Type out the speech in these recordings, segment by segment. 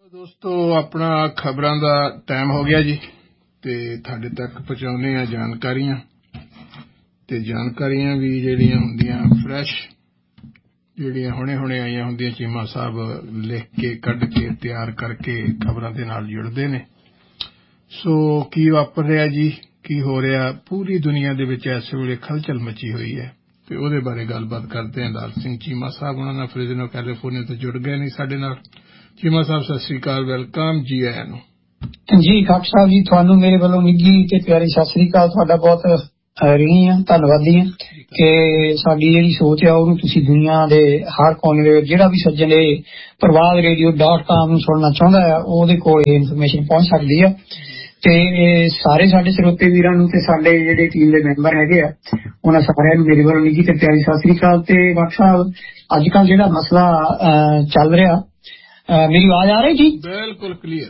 ਦੋਸਤੋ ਆਪਣਾ ਖਬਰਾਂ ਦਾ ਟਾਈਮ ਹੋ ਗਿਆ ਜੀ ਤੇ ਤੁਹਾਡੇ ਤੱਕ ਪਹੁੰਚਾਉਂਦੇ ਆ ਜਾਣਕਾਰੀਆਂ ਤੇ ਜਾਣਕਾਰੀਆਂ ਵੀ ਜਿਹੜੀਆਂ ਹੁੰਦੀਆਂ ਫਰੈਸ਼ ਜਿਹੜੀਆਂ ਹੁਣੇ ਆਈਆਂ ਹੁੰਦੀਆਂ ਚੀਮਾ ਸਾਹਿਬ ਲਿਖ ਕੇ ਕੱਢ ਕੇ ਤਿਆਰ ਕਰਕੇ ਖਬਰਾਂ ਦੇ ਨਾਲ ਜੁੜਦੇ ਨੇ। ਸੋ ਕੀ ਵਾਪਰ ਰਿਹਾ ਜੀ, ਕੀ ਹੋ ਰਿਹਾ ਪੂਰੀ ਦੁਨੀਆ ਦੇ ਵਿੱਚ ਇਸ ਵੇਲੇ ਖਲਚਲ ਮਚੀ ਹੋਈ ਹੈ ਤੇ ਉਹਦੇ ਬਾਰੇ ਗੱਲਬਾਤ ਕਰਦੇ ਹਾਂ। ਲਾਲ ਸਿੰਘ ਚੀਮਾ ਸਾਹਿਬ ਉਹਨਾਂ ਨਾਲ ਫਰੀਜ਼ਨੋ ਕੈਲੀਫੋਰਨੀਆ ਤੋਂ ਜੁੜ ਗਏ ਨੇ ਸਾਡੇ ਨਾਲ। ਚੀਮਾ ਸਾਹਿਬ ਸਤਿ ਸ੍ਰੀ ਅਕਾਲ, ਵੈਲਕਮ ਜੀ ਆਇਆਂ ਨੂੰ। ਜੀ ਖਾਕ ਸਾਹਿਬ ਜੀ, ਤੁਹਾਨੂੰ ਮੇਰੇ ਵੱਲੋਂ ਨਿੱਘੀ ਤੇ ਪਿਆਰੀ ਸਤਿ ਸ੍ਰੀ ਅਕਾਲ। ਤੁਹਾਡਾ ਬਹੁਤ ਰਹੀ ਹਾਂ, ਧੰਨਵਾਦੀ ਹਾਂ ਕਿ ਸਾਡੀ ਜਿਹੜੀ ਸੋਚ ਆ ਉਹਨੂੰ ਤੁਸੀਂ ਦੁਨੀਆ ਦੇ ਹਰ ਕੋਨੇ ਦੇ ਵਿੱਚ ਜਿਹੜਾ ਵੀ ਸੱਜਣ ਇਹ ਪ੍ਰਵਾਦ radio.com ਨੂੰ ਸੁਣਨਾ ਚਾਹੁੰਦਾ ਆ ਉਹਦੇ ਕੋਲ ਇਹ ਇਨਫੋਰਮੇਸ਼ਨ ਪਹੁੰਚ ਸਕਦੀ ਆ। ਤੇ ਸਾਰੇ ਸਾਡੇ ਸਰੋਤੇ ਵੀਰਾਂ ਨੂੰ ਤੇ ਸਾਡੇ ਜਿਹੜੇ ਟੀਮ ਦੇ ਮੈਂਬਰ ਹੈਗੇ ਆ ਉਹਨਾਂ ਸਾਰਿਆਂ ਨੂੰ ਮੇਰੇ ਵੱਲੋਂ ਨਿੱਘੀ ਤੇ ਪਿਆਰੀ ਸਤਿ ਸ੍ਰੀ ਅਕਾਲ। ਤੇ ਖਾਕ ਸਾਹਿਬ ਅੱਜ ਕੱਲ੍ਹ ਜਿਹੜਾ ਮਸਲਾ ਚੱਲ ਰਿਹਾ, ਮੇਰੀ ਆਵਾਜ਼ ਆ ਰਹੀ ਜੀ? ਬਿਲਕੁਲ ਕਲੀਅਰ।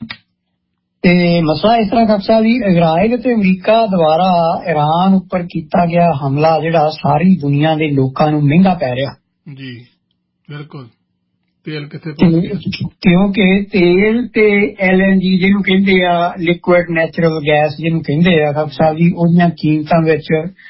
ਤੇ ਮਸਲਾ ਇਸ ਤਰ੍ਹਾਂ ਖਾਕ ਸਾਹਿਬ ਜੀ, ਇਜ਼ਰਾਈਲ ਤੇ ਅਮਰੀਕਾ ਦੁਆਰਾ ਈਰਾਨ ਉੱਪਰ ਕੀਤਾ ਗਿਆ ਹਮਲਾ ਜਿਹੜਾ ਸਾਰੀ ਦੁਨੀਆ ਦੇ ਲੋਕਾਂ ਨੂੰ ਮਹਿੰਗਾ ਪੈ ਰਿਹਾ ਜੀ। ਬਿਲਕੁਲ। ਤੇਲ ਕਿੱਥੇ ਪਹੁੰਚ ਗਿਆ? ਕਿਉਂਕਿ ਤੇਲ ਤੇ LNG ਜਿਹਨੂੰ ਕਹਿੰਦੇ ਆ ਲਿਕੁਇਡ ਨੈਚੁਰਲ ਗੈਸ ਜਿਹਨੂੰ ਕਹਿੰਦੇ ਆ ਖਾਕ ਸਾਹਿਬ ਜੀ, ਉਹਦੀਆਂ ਕੀਮਤਾਂ ਵਿੱਚ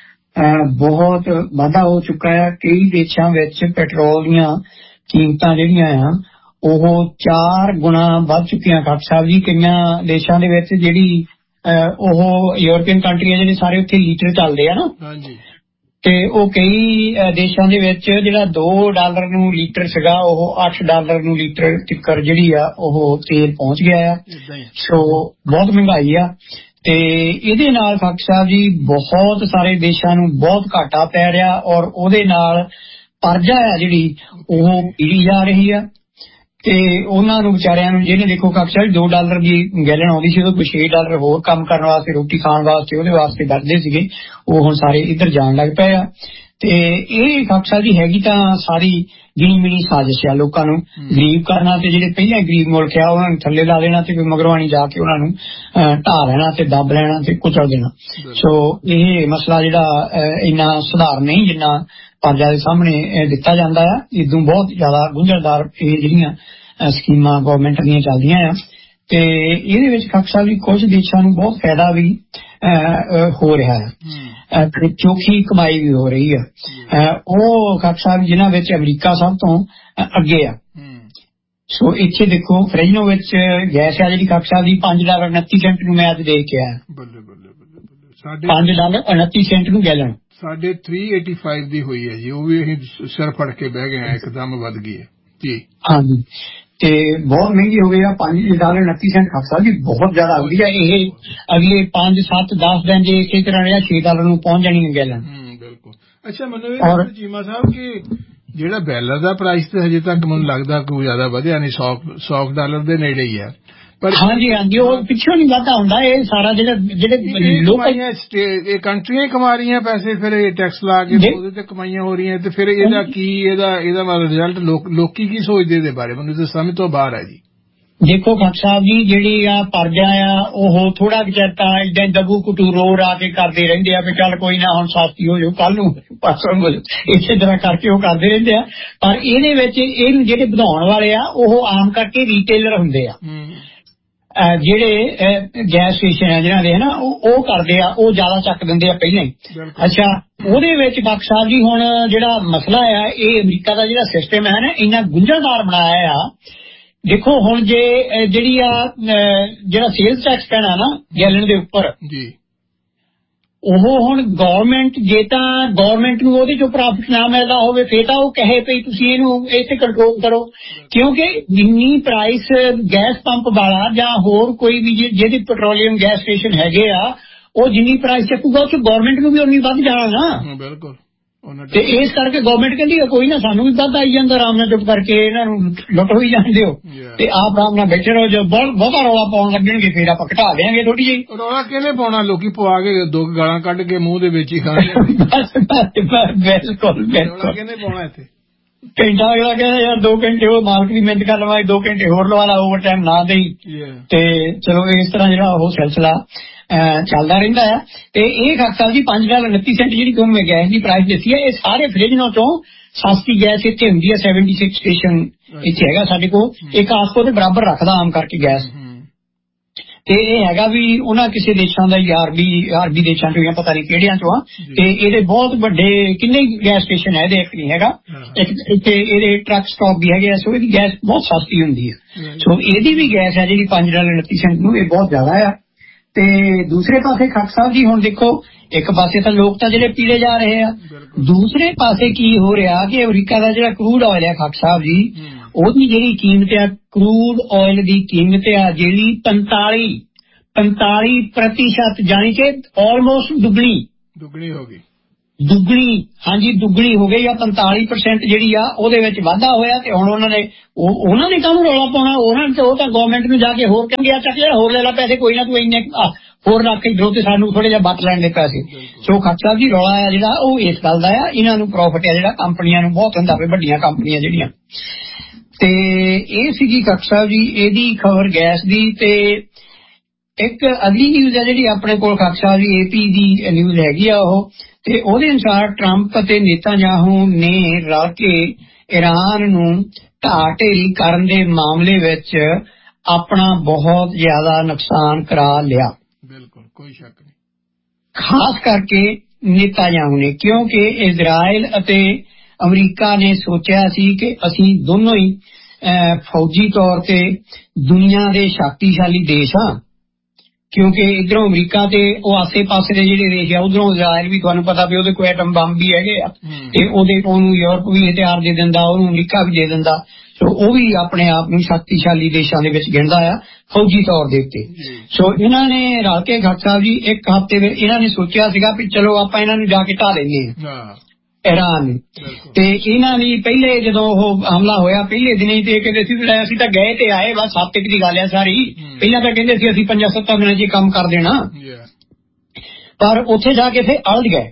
ਬਹੁਤ ਵਾਧਾ ਹੋ ਚੁੱਕਾ ਹੈ। ਕਈ ਦੇਸ਼ਾਂ ਵਿੱਚ ਪੈਟਰੋਲ ਦੀਆਂ ਕੀਮਤਾਂ ਜਿਹੜੀਆਂ ਆ ਉਹ 4 ਗੁਣਾ ਵੱਧ ਚੁੱਕੀਆਂ ਖਾਕ ਸਾਹਿਬ ਜੀ। ਕਈਆਂ ਦੇਸ਼ਾਂ ਦੇ ਵਿੱਚ ਜਿਹੜੀ ਉਹ ਯੂਰਪੀਅਨ ਕੰਟਰੀ ਆ ਜਿਹੜੇ ਸਾਰੇ ਉੱਥੇ ਲੀਟਰ ਚੱਲਦੇ ਆ ਨਾ, ਤੇ ਉਹ ਕਈ ਦੇਸ਼ਾਂ ਦੇ ਵਿੱਚ ਜਿਹੜਾ $2 ਨੂੰ ਲੀਟਰ ਸੀਗਾ ਉਹ $8 ਨੂੰ ਲੀਟਰ ਤੱਕ ਜਿਹੜੀ ਆ ਉਹ ਤੇਲ ਪਹੁੰਚ ਗਿਆ ਆ। ਸੋ ਬਹੁਤ ਮਹਿੰਗਾਈ ਆ ਤੇ ਇਹਦੇ ਨਾਲ ਖਾਕ ਸਾਹਿਬ ਜੀ ਬਹੁਤ ਸਾਰੇ ਦੇਸ਼ਾਂ ਨੂੰ ਬਹੁਤ ਘਾਟਾ ਪੈ ਰਿਹਾ ਔਰ ਉਹਦੇ ਨਾਲ ਕਰਜ਼ਾ ਆ ਜਿਹੜੀ ਉਹ ਪੀੜੀ ਜਾ ਰਹੀ ਆ। ਤੇ ਉਹਨਾਂ ਨੂੰ ਵਿਚਾਰਿਆਂ ਨੂੰ ਜਿਹਨੇ ਦੇਖੋ ਖਾਕ ਸਾਹਿਬ $2 ਦੀ ਗੈਲਨ ਆਉਂਦੀ ਸੀ ਉਹ $6 ਹੋਰ ਕੰਮ ਕਰਨ ਵਾਸਤੇ, ਰੋਟੀ ਖਾਣ ਵਾਸਤੇ, ਉਹਦੇ ਵਾਸਤੇ ਡਰਦੇ ਸੀਗੇ। ਉਹ ਹੁਣ ਸਾਰੇ ਇੱਧਰ ਜਾਣ ਲੱਗ ਪਏ ਆ। ਤੇ ਇਹ ਖਾਕ ਸਾਹਿਬ ਜੀ ਹੈਗੀ ਤਾਂ ਸਾਰੀ ਗਿਣੀ ਮਿਣੀ ਸਾਜ਼ਿਸ਼ ਆ ਲੋਕਾਂ ਨੂੰ ਗਰੀਬ ਕਰਨਾ ਤੇ ਜਿਹੜੇ ਪਹਿਲਾਂ ਗਰੀਬ ਮੁਲਕ ਆ ਉਹਨਾਂ ਨੂੰ ਥੱਲੇ ਲਾ ਦੇਣਾ ਤੇ ਮਗਰਵਾਣੀ ਜਾ ਕੇ ਉਹਨਾਂ ਨੂੰ ਢਾਹ ਲੈਣਾ ਤੇ ਦੱਬ ਲੈਣਾ ਤੇ ਕੁਚਲ ਦੇਣਾ। ਸੋ ਇਹ ਮਸਲਾ ਜਿਹੜਾ ਇੰਨਾ ਸੁਧਾਰ ਨਹੀਂ ਜਿੰਨਾ ਪ੍ਰਜਾ ਦੇ ਸਾਹਮਣੇ ਦਿੱਤਾ ਜਾਂਦਾ ਆ। ਇਦੋਂ ਬਹੁਤ ਜ਼ਿਆਦਾ ਗੁੰਝਲਦਾਰ ਇਹ ਜਿਹੜੀਆਂ ਸਕੀਮਾਂ ਗੌਰਮੈਂਟ ਦੀਆਂ ਚੱਲਦੀਆਂ ਆ ਤੇ ਇਹਦੇ ਵਿੱਚ ਖਾਕ ਸਾਹਿਬ ਜੀ ਕੁਝ ਦੇਸ਼ਾਂ ਨੂੰ ਬਹੁਤ ਫਾਇਦਾ ਵੀ ਹੋ ਰਿਹਾ ਹੈ, ਚੋਖੀ ਕਮਾਈ ਵੀ ਹੋ ਰਹੀ ਹੈ। ਉਹ ਖਾਕ ਸਾਹਿਬ ਜਿਨ੍ਹਾਂ ਵਿੱਚ ਅਮਰੀਕਾ ਸਭ ਤੋਂ ਅੱਗੇ ਆ। ਸੋ ਇੱਥੇ ਦੇਖੋ ਫਰੈਜਨੋ ਵਿੱਚ ਗੈਸ ਆ ਜਿਹੜੀ ਖਾਕ ਸਾਹਿਬ ਦੀ $5.29 ਨੂੰ ਮੈਂ ਅੱਜ ਦੇਖ ਕੇ ਆਇਆ। $5.29 ਨੂੰ ਗੈਲਨ। ਸਾਡੇ 385 ਦੀ ਹੋਈ ਹੈ ਜੀ, ਉਹ ਵੀ ਅਸੀਂ ਸਿਰ ਫੜ ਕੇ ਬਹਿ ਗਏ ਆ, ਇੱਕਦਮ ਵੱਧ ਗਈ ਹੈ ਜੀ। ਹਾਂਜੀ ਤੇ ਬਹੁਤ ਮਹਿੰਗੀ ਹੋ ਗਈ ਆ। $5.29 ਖਾਕ ਸਾਹਿਬ ਜੀ ਬਹੁਤ ਜ਼ਿਆਦਾ ਹੋ ਗਈ ਆ। ਇਹ ਅਗਲੇ 5, 7, 10 ਦਿਨ ਜੇ ਇਸੇ ਤਰ੍ਹਾਂ ਰਿਹਾ $6 ਨੂੰ ਪਹੁੰਚ ਜਾਣੀ ਹੈ ਗੈਲਨ। ਬਿਲਕੁਲ। ਅੱਛਾ ਮੈਨੂੰ ਇਹ ਚੀਮਾ ਸਾਹਿਬ ਕਿ ਜਿਹੜਾ ਬੈਲਰ ਦਾ ਪ੍ਰਾਈਸ ਤੇ ਹਜੇ ਤੱਕ ਮੈਨੂੰ ਲੱਗਦਾ ਕੋਈ ਜ਼ਿਆਦਾ ਵਧਿਆ ਨਹੀਂ, $100 ਦੇ ਨੇੜੇ ਹੀ ਆ। ਹਾਂਜੀ ਉਹ ਪਿੱਛੋਂ ਨਹੀਂ ਵਾਧਾ ਹੁੰਦਾ। ਇਹ ਸਾਰਾ ਜਿਹੜੇ ਇਹ ਕੰਟਰੀਆਂ ਕਮਾ ਰਹੀਆਂ ਪੈਸੇ, ਫਿਰ ਇਹ ਟੈਕਸ ਲਾ ਕੇ ਉਹਦੇ ਤੇ ਕਮਾਈਆਂ ਹੋ ਰਹੀਆਂ ਤੇ ਫਿਰ ਇਹਦਾ ਕੀ ਇਹਦਾ ਰਿਜ਼ਲਟ ਲੋਕੀ ਕੀ ਸੋਚਦੇ ਇਹਦੇ ਬਾਰੇ? ਮੈਨੂੰ ਤਾਂ ਸਮਝ ਤੋਂ ਬਾਹਰ ਹੈ ਜੀ। ਦੇਖੋ ਖਾਕ ਸਾਹਿਬ ਜੀ ਜਿਹੜੀ ਆ ਪਰਜਾ ਆ ਉਹ ਥੋੜਾ ਚਿਰ ਤਾਂ ਏਦਾਂ ਦਬੂ ਕੁਟੂ ਰੋ ਰਾ ਕੇ ਕਰਦੇ ਰਹਿੰਦੇ ਆ ਵੀ ਚੱਲ ਕੋਈ ਨਾ ਹੁਣ ਸਸਤੀ ਹੋ ਜਾਊ, ਕੱਲ ਨੂੰ ਪਾਸੋਂ ਹੋ ਜਾਊ, ਇਸੇ ਤਰ੍ਹਾਂ ਕਰਕੇ ਉਹ ਕਰਦੇ ਰਹਿੰਦੇ ਆ। ਪਰ ਇਹਦੇ ਵਿੱਚ ਇਹਨੂੰ ਜਿਹੜੇ ਵਧਾਉਣ ਵਾਲੇ ਆ ਉਹ ਆਮ ਕਰਕੇ ਰੀਟੇਲਰ ਹੁੰਦੇ ਆ। ਜਿਹੜੇ ਗੈਸ ਸਟੇਸ਼ਨ ਆ ਜਿਹਨਾਂ ਦੇ ਨਾ ਉਹ ਕਰਦੇ ਆ, ਉਹ ਜ਼ਿਆਦਾ ਚੱਕ ਦਿੰਦੇ ਆ ਪਹਿਲਾਂ ਹੀ। ਅੱਛਾ ਉਹਦੇ ਵਿੱਚ ਖਾਕ ਸਾਹਿਬ ਜੀ ਹੁਣ ਜਿਹੜਾ ਮਸਲਾ ਆ ਇਹ ਅਮਰੀਕਾ ਦਾ ਜਿਹੜਾ ਸਿਸਟਮ ਹੈ ਨਾ ਇੰਨਾ ਗੁੰਝਲਦਾਰ ਬਣਾਇਆ ਆ। ਦੇਖੋ ਹੁਣ ਜੇ ਜਿਹੜੀ ਆ ਜਿਹੜਾ ਸੇਲਸ ਟੈਕਸ ਪੈਣਾ ਨਾ ਗੈਲਨ ਦੇ ਉੱਪਰ ਜੀ, ਉਹ ਹੁਣ ਗੌਰਮੈਂਟ ਜੇ ਤਾਂ ਗੌਰਮੈਂਟ ਨੂੰ ਉਹਦੇ ਚੋਂ ਪ੍ਰੋਫਿਟ ਨਾ ਮਿਲਦਾ ਹੋਵੇ ਫਿਰ ਤਾਂ ਉਹ ਕਹੇ ਪਈ ਤੁਸੀਂ ਇਹਨੂੰ ਇੱਥੇ ਕੰਟਰੋਲ ਕਰੋ। ਕਿਉਂਕਿ ਜਿੰਨੀ ਪ੍ਰਾਈਸ ਗੈਸ ਪੰਪ ਵਾਲਾ ਜਾਂ ਹੋਰ ਕੋਈ ਵੀ ਜਿਹਦੇ ਪੈਟਰੋਲੀਅਮ ਗੈਸ ਸਟੇਸ਼ਨ ਹੈਗੇ ਆ ਉਹ ਜਿੰਨੀ ਪ੍ਰਾਈਸ ਚੱਕੂਗਾ ਉਹ ਚ ਗੌਰਮੈਂਟ ਨੂੰ ਵੀ ਉਨੀ ਵੱਧ ਜਾਣਾ ਨਾ। ਬਿਲਕੁਲ। ਤੇ ਇਸ ਕਰਕੇ ਗੌਰਮੈਂਟ ਕਹਿੰਦੀ ਕੋਈ ਨਾ ਸਾਨੂੰ ਵੀ ਵੱਧ ਆਈ ਜਾਂਦਾ, ਆਰਾਮ ਨਾਲ ਚੁੱਪ ਕਰਕੇ ਇਹਨਾਂ ਨੂੰ ਲੁੱਟ ਹੋਈ ਜਾਣ ਦਿਓ ਤੇ ਆਪ ਆਰਾਮ ਨਾਲ ਬੈਠੇ ਰਹੋ। ਜੋ ਬਹੁਤਾ ਰੌਲਾ ਪਾਉਣ ਲੱਗਣਗੇ ਫਿਰ ਆਪਾਂ ਘਟਾ ਦਿਆਂਗੇ ਥੋੜੀ ਜਿਹੀ। ਰੌਲਾ ਕਿਹਨੇ ਪਾਉਣਾ? ਲੋਕੀ ਪਵਾ ਕੇ 2 ਗਾਲਾਂ ਕੱਢ ਕੇ ਮੂੰਹ ਦੇ ਵਿੱਚ ਹੀ ਖਾਣਗੇ। ਬਿਲਕੁਲ ਰੌਲਾ ਕਿਹਨੇ ਪਾਉਣਾ ਇੱਥੇ? ਘੰਟਾ ਅਗਲਾ ਕਹਿੰਦਾ ਯਾਰ 2 ਘੰਟੇ ਉਹ ਮਾਲਕ ਦੀ ਮਿਹਨਤ ਕਰ ਲਵਾਂਗੇ, 2 ਘੰਟੇ ਹੋਰ ਲਵਾ ਲਾ, ਓਵਰ ਟਾਈਮ ਨਾ ਦੇਈ। ਤੇ ਚਲੋ ਇਸ ਤਰ੍ਹਾਂ ਜਿਹੜਾ ਉਹ ਸਿਲਸਿਲਾ ਚੱਲਦਾ ਰਹਿੰਦਾ ਆ। ਤੇ ਇਹ ਖਾਕ ਸਾਹਿਬ ਜੀ $5.29 ਜਿਹੜੀ ਤੁਹਾਨੂੰ ਗੈਸ ਦੀ ਪ੍ਰਾਈਸ ਦਿੱਤੀ ਹੈ ਇਹ ਸਾਰੇ ਫਰਿੱਜ ਚੋਂ ਸਸਤੀ ਗੈਸ ਇੱਥੇ ਹੁੰਦੀ ਹੈ 76 ਸਟੇਸ਼ਨ ਇੱਥੇ ਹੈਗਾ ਸਾਡੇ ਕੋਲ, ਇੱਕ ਆਸਕੋ ਦੇ ਬਰਾਬਰ ਰੱਖਦਾ ਆਮ ਕਰਕੇ ਗੈਸ। ਤੇ ਇਹ ਹੈਗਾ ਵੀ ਉਹਨਾਂ ਕਿਸੇ ਦੇਸ਼ਾਂ ਦਾ ਆਰਬੀ ਦੇਸ਼ਾਂ ਚੋਂ ਜਾਂ ਪਤਾ ਨਹੀਂ ਕਿਹੜਿਆਂ ਚੋਂ ਆ, ਤੇ ਇਹਦੇ ਬਹੁਤ ਵੱਡੇ ਕਿੰਨੇ ਗੈਸ ਸਟੇਸ਼ਨ ਹੈ, ਇਹਦੇ ਇੱਕ ਨਹੀਂ ਹੈਗਾ, ਇੱਕ ਇੱਥੇ ਇਹਦੇ ਟਰੱਕ ਸਟਾਪ ਵੀ ਹੈਗੇ ਆ। ਸੋ ਇਹਦੀ ਗੈਸ ਬਹੁਤ ਸਸਤੀ ਹੁੰਦੀ ਹੈ। ਸੋ ਇਹਦੀ ਵੀ ਗੈਸ ਹੈ ਜਿਹੜੀ $5.29 ਨੂੰ, ਇਹ ਬਹੁਤ ਜ਼ਿਆਦਾ ਆ। ਤੇ ਦੂਸਰੇ ਪਾਸੇ ਖੱਟ ਸਾਹਿਬ ਜੀ ਹੁਣ ਦੇਖੋ, ਇੱਕ ਪਾਸੇ ਤਾਂ ਲੋਕ ਤਾਂ ਜਿਹੜੇ ਪੀਲੇ ਜਾ ਰਹੇ ਆ, ਦੂਸਰੇ ਪਾਸੇ ਕੀ ਹੋ ਰਿਹਾ ਕਿ ਅਮਰੀਕਾ ਦਾ ਜਿਹੜਾ ਕਰੂਡ ਆਇਲ ਹੈ ਖੱਟ ਸਾਹਿਬ ਜੀ, ਉਹਦੀ ਜਿਹੜੀ ਕੀਮਤ ਆ, ਕਰੂਡ ਆਇਲ ਦੀ ਕੀਮਤ ਆ ਜਿਹੜੀ 45% ਜਾਣੀ ਕਿ ਆਲਮੋਸਟ ਦੁੱਗਣੀ ਹੋ ਗਈ। ਹਾਂਜੀ ਦੁੱਗਣੀ ਹੋ ਗਈ ਆ। 45% ਜਿਹੜੀ ਆ ਉਹਦੇ ਵਿੱਚ ਵਾਧਾ ਹੋਇਆ। ਤੇ ਹੁਣ ਉਹਨਾਂ ਨੇ ਕਾਹਨੂੰ ਰੌਲਾ ਪਾਉਣਾ, ਉਹ ਤਾਂ ਗਵਰਨਮੈਂਟ ਨੂੰ ਜਾ ਕੇ ਹੋਰ ਕਹਿੰਦੇ ਆ ਚੱਕ ਲਿਆ, ਹੋਰ ਲੈ ਲਾ ਪੈਸੇ, ਕੋਈ ਨਾ ਤੂੰ ਇੰਨੇ ਹੋਰ ਰੱਖ ਕੇ ਇਧਰੋਂ ਤੇ ਸਾਨੂੰ ਥੋੜੇ ਜਿਹਾ ਵੱਟ ਲੈਣ ਦੇ ਪੈਸੇ। ਸੋ ਖਰਚਾ ਜੀ ਰੌਲਾ ਆ ਜਿਹੜਾ ਉਹ ਇਸ ਗੱਲ ਦਾ ਆ, ਇਹਨਾਂ ਨੂੰ ਪ੍ਰੋਫਿਟ ਆ ਜਿਹੜਾ ਕੰਪਨੀਆਂ ਨੂੰ ਬਹੁਤ ਹੁੰਦਾ, ਵੱਡੀਆਂ ਕੰਪਨੀਆਂ ਜਿਹੜੀਆਂ। ਤੇ ਇਹ ਸੀਗੀ ਖੱਟ ਸਾਹਿਬ ਜੀ ਇਹਦੀ ਖਬਰ ਗੈਸ ਦੀ। ਤੇ ਇੱਕ ਅਗਲੀ ਨਿਊਜ਼ ਹੈ ਜਿਹੜੀ ਆਪਣੇ ਕੋਲ ਖੱਟ ਸਾਹਿਬ ਜੀ AP ਦੀ ਨਿਊਜ਼ ਹੈਗੀ ਆ ਉਹ, ਤੇ ਉਹਦੇ ਅਨੁਸਾਰ ਟਰੰਪ ਅਤੇ ਨੇਤਾਨਯਾਹੂ ਨੇ ਰਲ ਕੇ ਈਰਾਨ ਨੂੰ ਢਾਹ ਢੇਰੀ ਕਰਨ ਦੇ ਮਾਮਲੇ ਵਿੱਚ ਆਪਣਾ ਬਹੁਤ ਜ਼ਿਆਦਾ ਨੁਕਸਾਨ ਕਰਾ ਲਿਆ। ਬਿਲਕੁਲ ਕੋਈ ਸ਼ੱਕ ਨਹੀਂ, ਖਾਸ ਕਰਕੇ ਨੇਤਾਨਯਾਹੂ ਨੇ, ਕਿਉਂਕਿ ਇਜ਼ਰਾਈਲ ਅਤੇ ਅਮਰੀਕਾ ਨੇ ਸੋਚਿਆ ਸੀ ਕਿ ਅਸੀਂ ਦੋਨੋਂ ਹੀ ਫੌਜੀ ਤੌਰ ਤੇ ਦੁਨੀਆ ਦੇ ਸ਼ਕਤੀਸ਼ਾਲੀ ਦੇਸ਼ ਹਾਂ, ਕਿਉਂਕਿ ਇਧਰੋਂ ਅਮਰੀਕਾ ਤੇ ਉਹ ਆਸੇ ਪਾਸੇ ਦੇ ਜਿਹੜੇ ਦੇਸ਼ ਆ, ਉਧਰੋਂ ਇਜ਼ਰਾਈਲ ਵੀ ਤੁਹਾਨੂੰ ਪਤਾ ਵੀ ਉਹਦੇ ਕੋਲ ਐਟਮ ਬੰਬ ਵੀ ਹੈਗੇ ਆ, ਤੇ ਉਹਨੂੰ ਯੂਰਪ ਵੀ ਹਥਿਆਰ ਦੇ ਦਿੰਦਾ, ਉਹਨੂੰ ਅਮਰੀਕਾ ਵੀ ਦੇ ਦਿੰਦਾ। ਸੋ ਉਹ ਵੀ ਆਪਣੇ ਆਪ ਨੂੰ ਸ਼ਕਤੀਸ਼ਾਲੀ ਦੇਸ਼ਾਂ ਦੇ ਵਿੱਚ ਗਿਣਦਾ ਆ ਫੌਜੀ ਤੌਰ ਦੇ ਉੱਤੇ। ਸੋ ਇਹਨਾਂ ਨੇ ਰਲ ਕੇ ਖੱਟ ਸਾਹਿਬ ਜੀ ਇੱਕ ਹਫ਼ਤੇ ਵਿੱਚ ਇਹਨਾਂ ਨੇ ਸੋਚਿਆ ਸੀਗਾ ਵੀ ਚਲੋ ਆਪਾਂ ਇਹਨਾਂ ਨੂੰ ਜਾ ਕੇ ਢਾਹ ਲੈਂਦੇ ਹਾਂ ਈਰਾਨ ਨੂੰ। ਤੇ ਇਹਨਾਂ ਨੇ ਪਹਿਲੇ ਜਦੋਂ ਉਹ ਹਮਲਾ ਹੋਇਆ ਪਹਿਲੇ ਦਿਨ ਹੀ ਤੇ ਕਹਿੰਦੇ ਸੀ ਅਸੀਂ ਤਾਂ ਗਏ ਤੇ ਆਏ, ਬਸ ਹਫ਼ਤੇ ਦੀ ਗੱਲ ਆ ਸਾਰੀ। ਪਹਿਲਾਂ ਤਾਂ ਕਹਿੰਦੇ ਸੀ ਅਸੀਂ 5-7 ਦਿਨਾਂ 'ਚ ਕੰਮ ਕਰ ਦੇਣਾ, ਪਰ ਉੱਥੇ ਜਾ ਕੇ ਫਿਰ ਅਲਝ ਗਏ।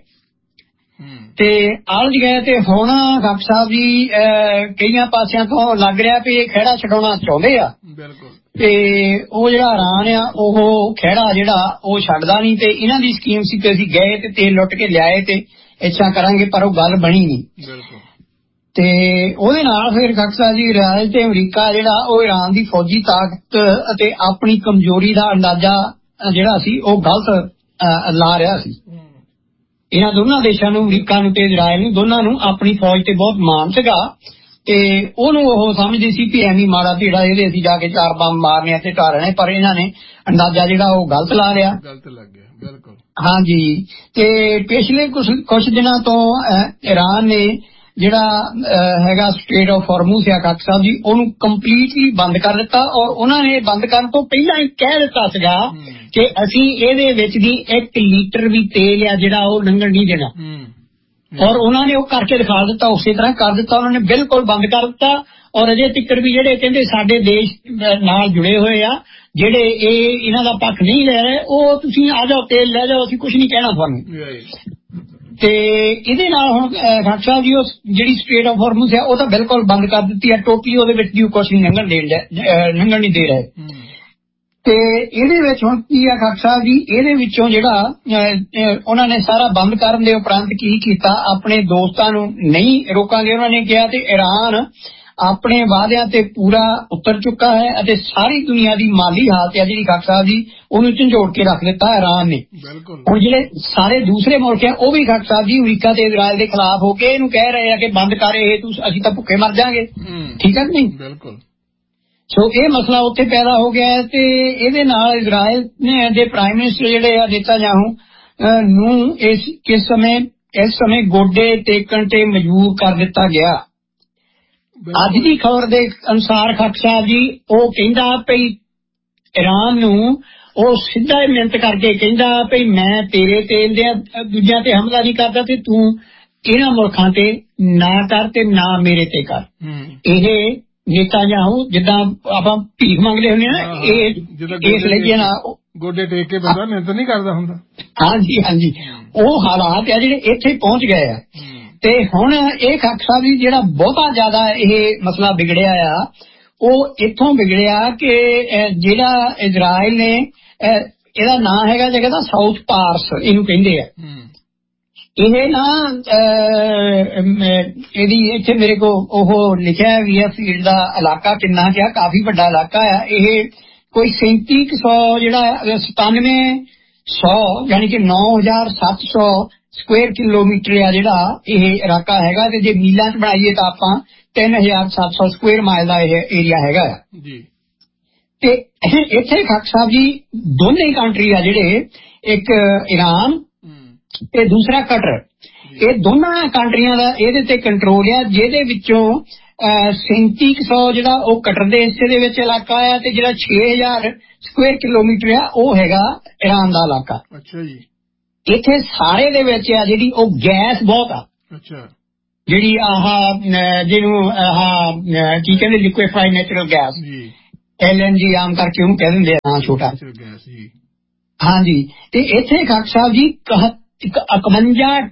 ਤੇ ਹੁਣ ਖੱਟ ਸਾਹਿਬ ਜੀ ਕਈਆਂ ਪਾਸਿਆਂ ਤੋਂ ਲੱਗ ਰਿਹਾ ਵੀ ਇਹ ਖਹਿੜਾ ਛਡਾਉਣਾ ਚਾਹੁੰਦੇ ਆ। ਤੇ ਉਹ ਜਿਹੜਾ ਈਰਾਨ ਆ ਉਹ ਖਹਿੜਾ ਜਿਹੜਾ ਉਹ ਛੱਡਦਾ ਨਹੀਂ। ਤੇ ਇਹਨਾਂ ਦੀ ਸਕੀਮ ਸੀ ਕਿ ਅਸੀਂ ਗਏ ਤੇ ਤੇਲ ਲੁੱਟ ਕੇ ਲਿਆਏ ਤੇ ਇੱਛਾ ਕਰਾਂਗੇ, ਪਰ ਉਹ ਗੱਲ ਬਣੀ ਨਹੀਂ। ਤੇ ਉਹਦੇ ਨਾਲ ਫਿਰ ਖੱਟ ਸਾਹਿਬ ਜੀ ਇਜ਼ਰਾਈਲ ਤੇ ਅਮਰੀਕਾ ਜਿਹੜਾ ਉਹ ਈਰਾਨ ਦੀ ਫੌਜੀ ਤਾਕਤ ਅਤੇ ਆਪਣੀ ਕਮਜ਼ੋਰੀ ਦਾ ਅੰਦਾਜ਼ਾ ਜਿਹੜਾ ਸੀ ਉਹ ਗਲਤ ਲਾ ਰਿਹਾ ਸੀ। ਇਹਨਾਂ ਦੋਨਾਂ ਦੇਸ਼ਾਂ ਨੂੰ, ਅਮਰੀਕਾ ਨੂੰ ਤੇ ਇਜ਼ਰਾਈਲ ਨੂੰ, ਦੋਨਾਂ ਨੂੰ ਆਪਣੀ ਫੌਜ ਤੇ ਬਹੁਤ ਮਾਣ ਸੀਗਾ। ਤੇ ਉਹਨੂੰ ਉਹ ਸਮਝਦੇ ਸੀ ਵੀ ਐਵੇਂ ਮਾੜਾ ਢੀੜਾ ਇਹਦੇ ਅਸੀਂ ਜਾ ਕੇ 4 ਬੰਬ ਮਾਰਨੇ ਤੇ ਢਾਲਣੇ, ਪਰ ਇਹਨਾਂ ਨੇ ਅੰਦਾਜ਼ਾ ਜਿਹੜਾ ਉਹ ਗਲਤ ਲਾ ਲਿਆ। ਗਲਤ ਲੱਗ ਗਿਆ ਬਿਲਕੁਲ। ਹਾਂਜੀ, ਤੇ ਪਿਛਲੇ ਕੁਝ ਦਿਨਾਂ ਤੋਂ ਈਰਾਨ ਨੇ ਜਿਹੜਾ ਹੈਗਾ ਸਟ੍ਰੇਟ ਆਫ ਹਾਰਮੂਜ਼ ਆ ਖੱਟ ਸਾਹਿਬ ਜੀ, ਉਹਨੂੰ ਕੰਪਲੀਟਲੀ ਬੰਦ ਕਰ ਦਿੱਤਾ। ਔਰ ਉਹਨਾਂ ਨੇ ਬੰਦ ਕਰਨ ਤੋਂ ਪਹਿਲਾਂ ਹੀ ਕਹਿ ਦਿੱਤਾ ਸੀਗਾ ਕਿ ਅਸੀਂ ਇਹਦੇ ਵਿੱਚ ਦੀ 1 ਲੀਟਰ ਵੀ ਤੇਲ ਆ ਜਿਹੜਾ ਉਹ ਲੰਘਣ ਨਹੀਂ ਦੇਣਾ। ਔਰ ਉਹਨਾਂ ਨੇ ਉਹ ਕਰਕੇ ਦਿਖਾ ਦਿੱਤਾ, ਉਸੇ ਤਰ੍ਹਾਂ ਕਰ ਦਿੱਤਾ, ਉਹਨਾਂ ਨੇ ਬਿਲਕੁਲ ਬੰਦ ਕਰ ਦਿੱਤਾ। ਔਰ ਅਜੇ ਤੱਕ ਵੀ ਜਿਹੜੇ ਕਹਿੰਦੇ ਸਾਡੇ ਦੇਸ਼ ਨਾਲ ਜੁੜੇ ਹੋਏ ਆ, ਜਿਹੜੇ ਇਹਨਾਂ ਦਾ ਪੱਖ ਨਹੀਂ ਲੈ ਰਹੇ, ਉਹ ਤੁਸੀਂ ਆ ਜਾਓ ਤੇਲ ਲੈ ਜਾਓ, ਅਸੀਂ ਕੁਝ ਨਹੀਂ ਕਹਿਣਾ ਤੁਹਾਨੂੰ। ਤੇ ਇਹਦੇ ਨਾਲ ਹੁਣ ਖੱਟ ਸਾਹਿਬ ਜੀ ਉਹ ਜਿਹੜੀ ਸਟ੍ਰੇਟ ਆਫ ਹਾਰਮੂਜ਼ ਹੈ ਉਹ ਤਾਂ ਬਿਲਕੁਲ ਬੰਦ ਕਰ ਦਿੱਤੀ ਹੈ, ਟੋਟਲੀ ਉਹਦੇ ਵਿੱਚ ਦੀ ਕੁਝ ਨਹੀਂ ਲੰਘਣ ਨਹੀਂ ਦੇ ਰਹੇ। ਤੇ ਇਹਦੇ ਵਿੱਚ ਹੁਣ ਕੀ ਆ ਖੱਟ ਸਾਹਿਬ ਜੀ, ਇਹਦੇ ਵਿੱਚੋਂ ਜਿਹੜਾ ਉਹਨਾਂ ਨੇ ਸਾਰਾ ਬੰਦ ਕਰਨ ਦੇ ਉਪਰੰਤ ਕੀ ਕੀਤਾ, ਆਪਣੇ ਦੋਸਤਾਂ ਨੂੰ ਨਹੀਂ ਰੋਕਾਂਗੇ ਉਹਨਾਂ ਨੇ ਕਿਹਾ। ਤੇ ਈਰਾਨ ਆਪਣੇ ਵਾਅਦਿਆਂ ਤੇ ਪੂਰਾ ਉਤਰ ਚੁੱਕਾ ਹੈ ਅਤੇ ਸਾਰੀ ਦੁਨੀਆ ਦੀ ਮਾਲੀ ਹਾਲਤ ਹੈ ਜਿਹੜੀ ਖੱਟ ਸਾਹਿਬ ਜੀ ਉਹਨੂੰ ਝੰਜੋੜ ਕੇ ਰੱਖ ਦਿੱਤਾ ਈਰਾਨ ਨੇ। ਹੁਣ ਜਿਹੜੇ ਸਾਰੇ ਦੂਸਰੇ ਮੁਲਕ ਆ ਉਹ ਵੀ ਖੱਟ ਸਾਹਿਬ ਜੀ ਅਮਰੀਕਾ ਤੇ ਇਜ਼ਰਾਈਲ ਦੇ ਖਿਲਾਫ ਹੋ ਕੇ ਇਹਨੂੰ ਕਹਿ ਰਹੇ ਆ ਕਿ ਬੰਦ ਕਰ ਇਹ, ਅਸੀਂ ਤਾਂ ਭੁੱਖੇ ਮਰ ਜਾਾਂਗੇ। ਠੀਕ ਹੈ ਕਿ ਨਹੀਂ? ਬਿਲਕੁਲ। ਸੋ ਇਹ ਮਸਲਾ ਉੱਥੇ ਪੈਦਾ ਹੋ ਗਿਆ ਹੈ। ਤੇ ਇਹਦੇ ਨਾਲ ਇਜ਼ਰਾਈਲ ਦੇ ਪ੍ਰਾਈਮ ਮਿਨਿਸਟਰ ਜਿਹੜੇ ਆ ਨੇਤਾਨਯਾਹੂ ਨੂੰ ਇਸ ਸਮੇਂ ਗੋਡੇ ਟੇਕਣ ਤੇ ਮਜਬੂਰ ਕਰ ਦਿੱਤਾ ਗਿਆ। ਅੱਜ ਦੀ ਖਬਰ ਦੇ ਅਨੁਸਾਰ ਖੱਟ ਸਾਹਿਬ ਜੀ ਉਹ ਕਹਿੰਦਾ ਭਈ ਈਰਾਨ ਨੂੰ ਉਹ ਸਿੱਧਾ ਮਿਹਨਤ ਕਰਕੇ ਕਹਿੰਦਾ ਭਈ ਮੈਂ ਤੇਰੇ ਤੇਲ ਦੇ ਦੂਜਿਆਂ ਤੇ ਹਮਲਾ ਨਹੀਂ ਕਰਦਾ ਤੇ ਤੂੰ ਇਹਨਾਂ ਮੁਲਕਾਂ ਤੇ ਨਾ ਕਰ ਤੇ ਨਾ ਮੇਰੇ ਤੇ ਕਰ। ਇਹ ਨੇਤਾਨਯਾਹੂ ਜਿੱਦਾਂ ਆਪਾਂ ਭੀਖ ਮੰਗਦੇ ਹੁੰਦੇ ਨਾ, ਇਹ ਇਸ ਲਈ ਨਾ ਗੋਡੇ ਟੇਕ ਕੇ ਬੰਦਾ ਮਿਹਨਤ ਨਹੀਂ ਕਰਦਾ ਹੁੰਦਾ। ਹਾਂਜੀ, ਉਹ ਹਾਲਾਤ ਆ ਜਿਹੜੇ ਇੱਥੇ ਪਹੁੰਚ ਗਏ ਆ। ਤੇ ਹੁਣ ਇਹ ਖੱਟ ਸਾਹਿਬ ਜੀ ਜਿਹੜਾ ਬਹੁਤਾ ਜ਼ਿਆਦਾ ਇਹ ਮਸਲਾ ਵਿਗੜਿਆ ਆ ਉਹ ਇੱਥੋਂ ਵਿਗੜਿਆ ਕਿ ਜਿਹੜਾ ਇਜ਼ਰਾਈਲ ਨੇ ਇਹਦਾ ਨਾਂ ਹੈਗਾ ਜਗ੍ਹਾ ਦਾ ਸਾਊਥ ਪਾਰਸ ਇਹਨੂੰ ਕਹਿੰਦੇ ਆ। ਇਹ ਨਾ ਇਹਦੀ ਇੱਥੇ ਮੇਰੇ ਕੋ ਉਹ ਲਿਖਿਆ ਵੀ ਆ ਫੀਲਡ ਦਾ ਇਲਾਕਾ ਕਿੰਨਾ ਕਿਹਾ, ਕਾਫੀ ਵੱਡਾ ਇਲਾਕਾ ਆ ਇਹ। ਕੋਈ 3700 ਜਿਹੜਾ 9700 ਯਾਨੀ ਕਿ 9700 ਸਕੁਅਰ ਕਿਲੋਮੀਟਰ ਆ ਜਿਹੜਾ ਇਹ ਇਲਾਕਾ ਹੈਗਾ। ਤੇ ਜੇ ਮੀਲਾਂ ਚ ਬਣਾਈਏ ਤਾਂ ਆਪਾਂ 3700 ਸਕੁਅਰ ਮਾਈਲ ਦਾ ਇਹ ਏਰੀਆ ਹੈਗਾ ਜੀ। ਤੇ ਇੱਥੇ ਖਾਕ ਸਾਹਿਬ ਜੀ ਦੋਨੇ ਕੰਟਰੀ ਆ ਜਿਹੜੇ, ਇੱਕ ਈਰਾਨ ਤੇ ਦੂਸਰਾ ਕਟਰ, ਇਹ ਦੋਨਾਂ ਕੰਟਰੀਆਂ ਦਾ ਇਹਦੇ ਤੇ ਕੰਟਰੋਲ ਆ, ਜਿਹਦੇ ਵਿੱਚੋਂ 3700 ਜਿਹੜਾ ਉਹ ਕਟਰ ਦੇ ਹਿੱਸੇ ਦੇ ਵਿੱਚ ਇਲਾਕਾ ਆ, ਤੇ ਜਿਹੜਾ 6000 ਸਕੁਅਰ ਕਿਲੋਮੀਟਰ ਆ ਉਹ ਹੈਗਾ ਈਰਾਨ ਦਾ ਇਲਾਕਾ। ਅੱਛਾ ਜੀ। ਇੱਥੇ ਸਾਰੇ ਦੇ ਵਿੱਚ ਆ ਜਿਹੜੀ ਉਹ ਗੈਸ ਬਹੁਤ ਆ। ਅੱਛਾ। ਜਿਹੜੀ ਜਿਹਨੂੰ ਕੀ ਕਹਿੰਦੇ ਲਿਕੁਇਫਾਈਡ ਨੈਚੁਰਲ ਗੈਸ, LNG ਆਮ ਕਰਕੇ ਉਹਨੂੰ ਕਹਿ ਦਿੰਦੇ ਆ ਛੋਟਾ। ਹਾਂਜੀ। ਤੇ ਇੱਥੇ ਖਾਕ Sahib ji 51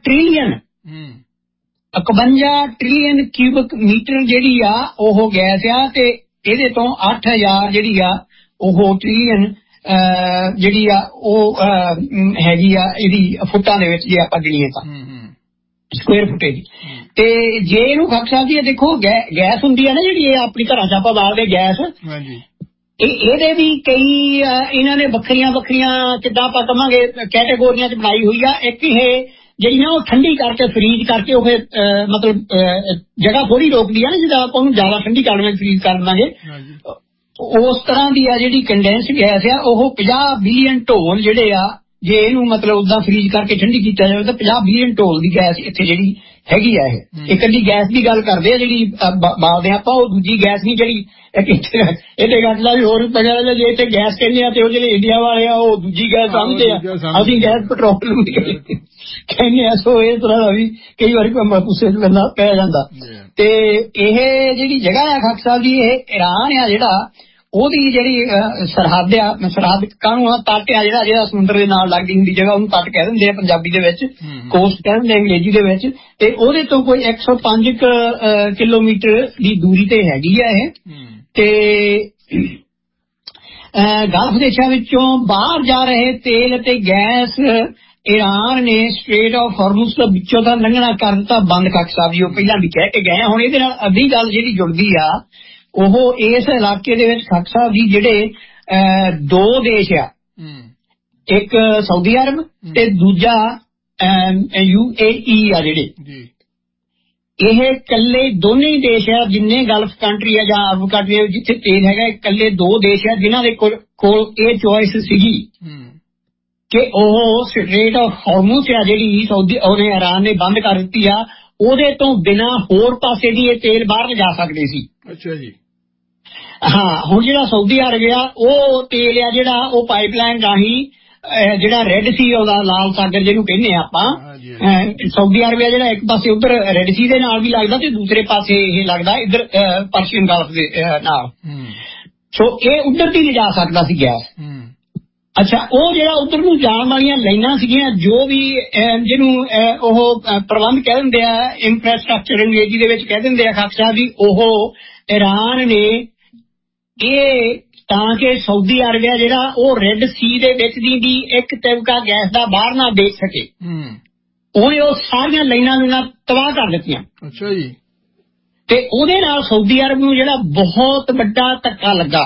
trillion cubic metre ਜਿਹੜੀ ਆ ਉਹ ਗੈਸ ਆ, ਤੇ ਇਹਦੇ ਤੋਂ 8000 ਜਿਹੜੀ ਆ ਉਹ ਟ੍ਰਿਲੀਅਨ ਜਿਹੜੀ ਆ ਉਹ ਹੈਗੀ ਆ ਇਹਦੀ ਫੁੱਟਾਂ ਦੇ ਵਿੱਚ, ਜੇ ਆਪਾਂ ਗਿਣੀਏ ਤਾਂ ਸਕੁਅਰ ਫੁੱਟੇ ਦੀ। ਤੇ ਜੇ ਇਹਨੂੰ ਖਾਕ ਸਾਹਿਬ ਜੀ ਦੇਖੋ ਗੈਸ ਹੁੰਦੀ ਆ ਨਾ ਜਿਹੜੀ ਇਹ ਆਪਣੀ ਘਰਾਂ ਚ ਆਪਾਂ ਬਾਲਦੇ ਗੈਸ, ਇਹਦੇ ਵੀ ਕਈ ਇਹਨਾਂ ਨੇ ਵੱਖਰੀਆਂ ਕਿੱਦਾਂ ਆਪਾਂ ਕਵਾਂਗੇ ਕੈਟੇਗੋਰੀਆਂ ਚ ਬਣਾਈ ਹੋਈ ਆ। ਇੱਕ ਇਹ ਜਿਹੜੀ ਨਾ ਉਹ ਠੰਡੀ ਕਰਕੇ ਫਰੀਜ਼ ਕਰਕੇ ਉਹ ਫਿਰ ਮਤਲਬ ਜਗ੍ਹਾ ਥੋੜੀ ਰੋਕਦੀ ਆ ਨਾ, ਜਿੱਦਾਂ ਆਪਾਂ ਉਹਨੂੰ ਜ਼ਿਆਦਾ ਠੰਡੀ ਕਰਨ ਵਿੱਚ ਫਰੀਜ਼ ਕਰ ਦੇਵਾਂਗੇ, ਉਸ ਤਰ੍ਹਾਂ ਦੀ ਆ ਜਿਹੜੀ ਕੰਡੈਂਸ ਗੈਸ ਆ ਉਹ 50 ਬਿਲੀਅਨ ਢੋਲ ਜਿਹੜੇ ਆ, ਜੇ ਇਹਨੂੰ ਮਤਲਬ ਉਦਾਂ ਫਰੀਜ਼ ਕਰਕੇ ਠੰਡੀ ਕੀਤਾ ਜਾਵੇ ਤਾਂ 50 ਬਿਲੀਅਨ ਢੋਲ ਦੀ ਗੈਸ ਇੱਥੇ ਜਿਹੜੀ ਹੈਗੀ ਆ। ਇਹ ਇਕੱਲੀ ਗੈਸ ਦੀ ਗੱਲ ਕਰਦੇ ਆ ਜਿਹੜੀ ਬਾਲਦੇ ਆਪਾਂ, ਉਹ ਦੂਜੀ ਗੈਸ ਨਹੀਂ ਜਿਹੜੀ ਇਹਦੇ ਗੱਲ ਦਾ ਵੀ ਹੋਰ ਪਤਾ। ਜੇ ਇੱਥੇ ਗੈਸ ਕਹਿੰਦੇ ਆ ਤੇ ਉਹ ਜਿਹੜੇ ਇੰਡੀਆ ਵਾਲੇ ਆ ਉਹ ਦੂਜੀ ਗੈਸ ਸਮਝਦੇ ਆ, ਅਸੀਂ ਗੈਸ ਪੈਟਰੋਲ ਨੂੰ ਕਹਿੰਦੇ ਆ। ਸੋ ਇਸ ਤਰ੍ਹਾਂ ਦਾ ਵੀ ਕਈ ਵਾਰੀ ਗੁੱਸੇ ਚ ਬੰਦਾ ਪੈ ਜਾਂਦਾ। ਤੇ ਇਹ ਜਿਹੜੀ ਜਗ੍ਹਾ ਆ ਖਾਕ ਸਾਹਿਬ ਜੀ, ਇਹ ਈਰਾਨ ਆ ਜਿਹੜਾ, ਉਹਦੀ ਜਿਹੜੀ ਸਰਹੱਦ ਕਾਹਨੂੰ ਤੱਟ ਆ ਜਿਹੜਾ ਸਮੁੰਦਰ ਦੇ ਨਾਲ ਲੱਗਦੀ ਹੁੰਦੀ ਜਗ੍ਹਾ, ਉਹਨੂੰ ਤੱਟ ਕਹਿ ਦਿੰਦੇ ਆ ਪੰਜਾਬੀ ਦੇ ਵਿੱਚ, ਕੋਸਟ ਕਹਿ ਦਿੰਦੇ ਅੰਗਰੇਜ਼ੀ ਦੇ ਵਿੱਚ। ਤੇ ਉਹਦੇ ਤੋਂ ਕੋਈ 105 ਕਿਲੋਮੀਟਰ ਦੀ ਦੂਰੀ ਤੇ ਹੈਗੀ ਆ ਇਹ। ਤੇ ਗਲਫ ਦੇਸ਼ਾਂ ਵਿੱਚੋਂ ਬਾਹਰ ਜਾ ਰਹੇ ਤੇਲ ਅਤੇ ਗੈਸ ਈਰਾਨ ਨੇ ਸਟ੍ਰੇਟ ਆਫ ਹਾਰਮੁਜ਼ ਦੇ ਵਿੱਚੋਂ ਤਾਂ ਲੰਘਣਾ ਕਰ ਦਿੱਤਾ ਬੰਦ। ਖਾਕ ਸਾਹਿਬ ਜੀ ਉਹ ਪਹਿਲਾਂ ਵੀ ਕਹਿ ਕੇ ਗਏ। ਹੁਣ ਇਹਦੇ ਨਾਲ ਅੱਧੀ ਗੱਲ ਜਿਹੜੀ ਜੁੜਦੀ ਆ ਉਹ ਇਸ ਇਲਾਕੇ ਦੇ ਵਿੱਚ ਖਾਕ ਸਾਹਿਬ ਜੀ ਜਿਹੜੇ ਦੋ ਦੇਸ਼ ਆ, ਇੱਕ ਸਾਊਦੀ ਅਰਬ ਤੇ ਦੂਜਾ UAE ਆ, ਜਿਹੜੇ ਇਹ ਇਕੱਲੇ ਦੋਨੇ ਹੀ ਦੇਸ਼ ਆ, ਜਿੰਨੇ ਗਲਫ ਕੰਟਰੀ ਆ ਜਾਂ ਅਰਬ ਕੰਟਰੀ ਜਿੱਥੇ ਤੇਲ ਹੈਗਾ, ਇਕੱਲੇ ਦੋ ਦੇਸ਼ ਆ ਜਿਨ੍ਹਾਂ ਦੇ ਕੋਲ ਇਹ ਚੋਇਸ ਸੀਗੀ ਕਿ ਉਹ ਸਟ੍ਰੇਟ ਆਫ ਹਾਰਮੁਜ਼ ਆ ਜਿਹੜੀ ਉਹਨੇ ਈਰਾਨ ਨੇ ਬੰਦ ਕਰ ਦਿੱਤੀ ਆ, ਉਹਦੇ ਤੋਂ ਬਿਨਾਂ ਹੋਰ ਪਾਸੇ ਦੀ ਇਹ ਤੇਲ ਬਾਹਰ ਲਿਜਾ ਸਕਦੇ ਸੀ। ਅੱਛਾ ਜੀ। ਹਾਂ, ਹੁਣ ਜਿਹੜਾ ਸਾਊਦੀ ਅਰਬ ਆ ਉਹ ਤੇਲ ਆ ਜਿਹੜਾ ਉਹ ਪਾਈਪਲਾਈਨ ਰਾਹੀਂ ਜਿਹੜਾ ਰੈੱਡ ਸੀ ਉਹਦਾ ਲਾਲ ਸਾਗਰ ਜਿਹਨੂੰ ਕਹਿੰਦੇ ਆ ਆਪਾਂ, ਸਾਊਦੀ ਅਰਬ ਆ ਜਿਹੜਾ ਇੱਕ ਪਾਸੇ ਉੱਧਰ ਰੈੱਡ ਸੀ ਦੇ ਨਾਲ ਵੀ ਲੱਗਦਾ ਤੇ ਦੂਸਰੇ ਪਾਸੇ ਇਹ ਲੱਗਦਾ ਇੱਧਰ ਪਰਸ਼ੀਅਨ ਗਲਫ ਦੇ ਨਾਲ। ਸੋ ਇਹ ਉੱਧਰ ਦੀ ਲਿਜਾ ਸਕਦਾ ਸੀ ਗੈਸ। ਅੱਛਾ, ਉਹ ਜਿਹੜਾ ਉੱਧਰ ਨੂੰ ਜਾਣ ਵਾਲੀਆਂ ਲਾਈਨਾਂ ਸੀਗੀਆਂ, ਜੋ ਵੀ ਜਿਹਨੂੰ ਉਹ ਪ੍ਰਬੰਧ ਕਹਿ ਦਿੰਦੇ ਆ, ਇੰਫਰਾਸਟ੍ਰਕਚਰ ਅੰਗਰੇਜ਼ੀ ਦੇ ਵਿੱਚ ਕਹਿ ਦਿੰਦੇ ਆ ਖਾਕ ਸਾਹਿਬ ਜੀ, ਉਹ ਈਰਾਨ ਨੇ ਇਹ ਤਾਂ ਕਿ ਸਾਊਦੀ ਅਰਬ ਆ ਜਿਹੜਾ ਉਹ ਰੈੱਡ ਸੀ ਦੇ ਵਿੱਚ ਦੀ ਇੱਕ ਤਿਵਕਾ ਗੈਸ ਦਾ ਬਾਹਰ ਨਾ ਦੇਖ ਸਕੇ, ਉਹ ਸਾਰੀਆਂ ਲਾਈਨਾਂ ਨੂੰ ਤਬਾਹ ਕਰ ਦਿੱਤੀਆਂ। ਅੱਛਾ ਜੀ। ਤੇ ਉਹਦੇ ਨਾਲ ਸਾਊਦੀ ਅਰਬ ਨੂੰ ਜਿਹੜਾ ਬਹੁਤ ਵੱਡਾ ਧੱਕਾ ਲੱਗਾ।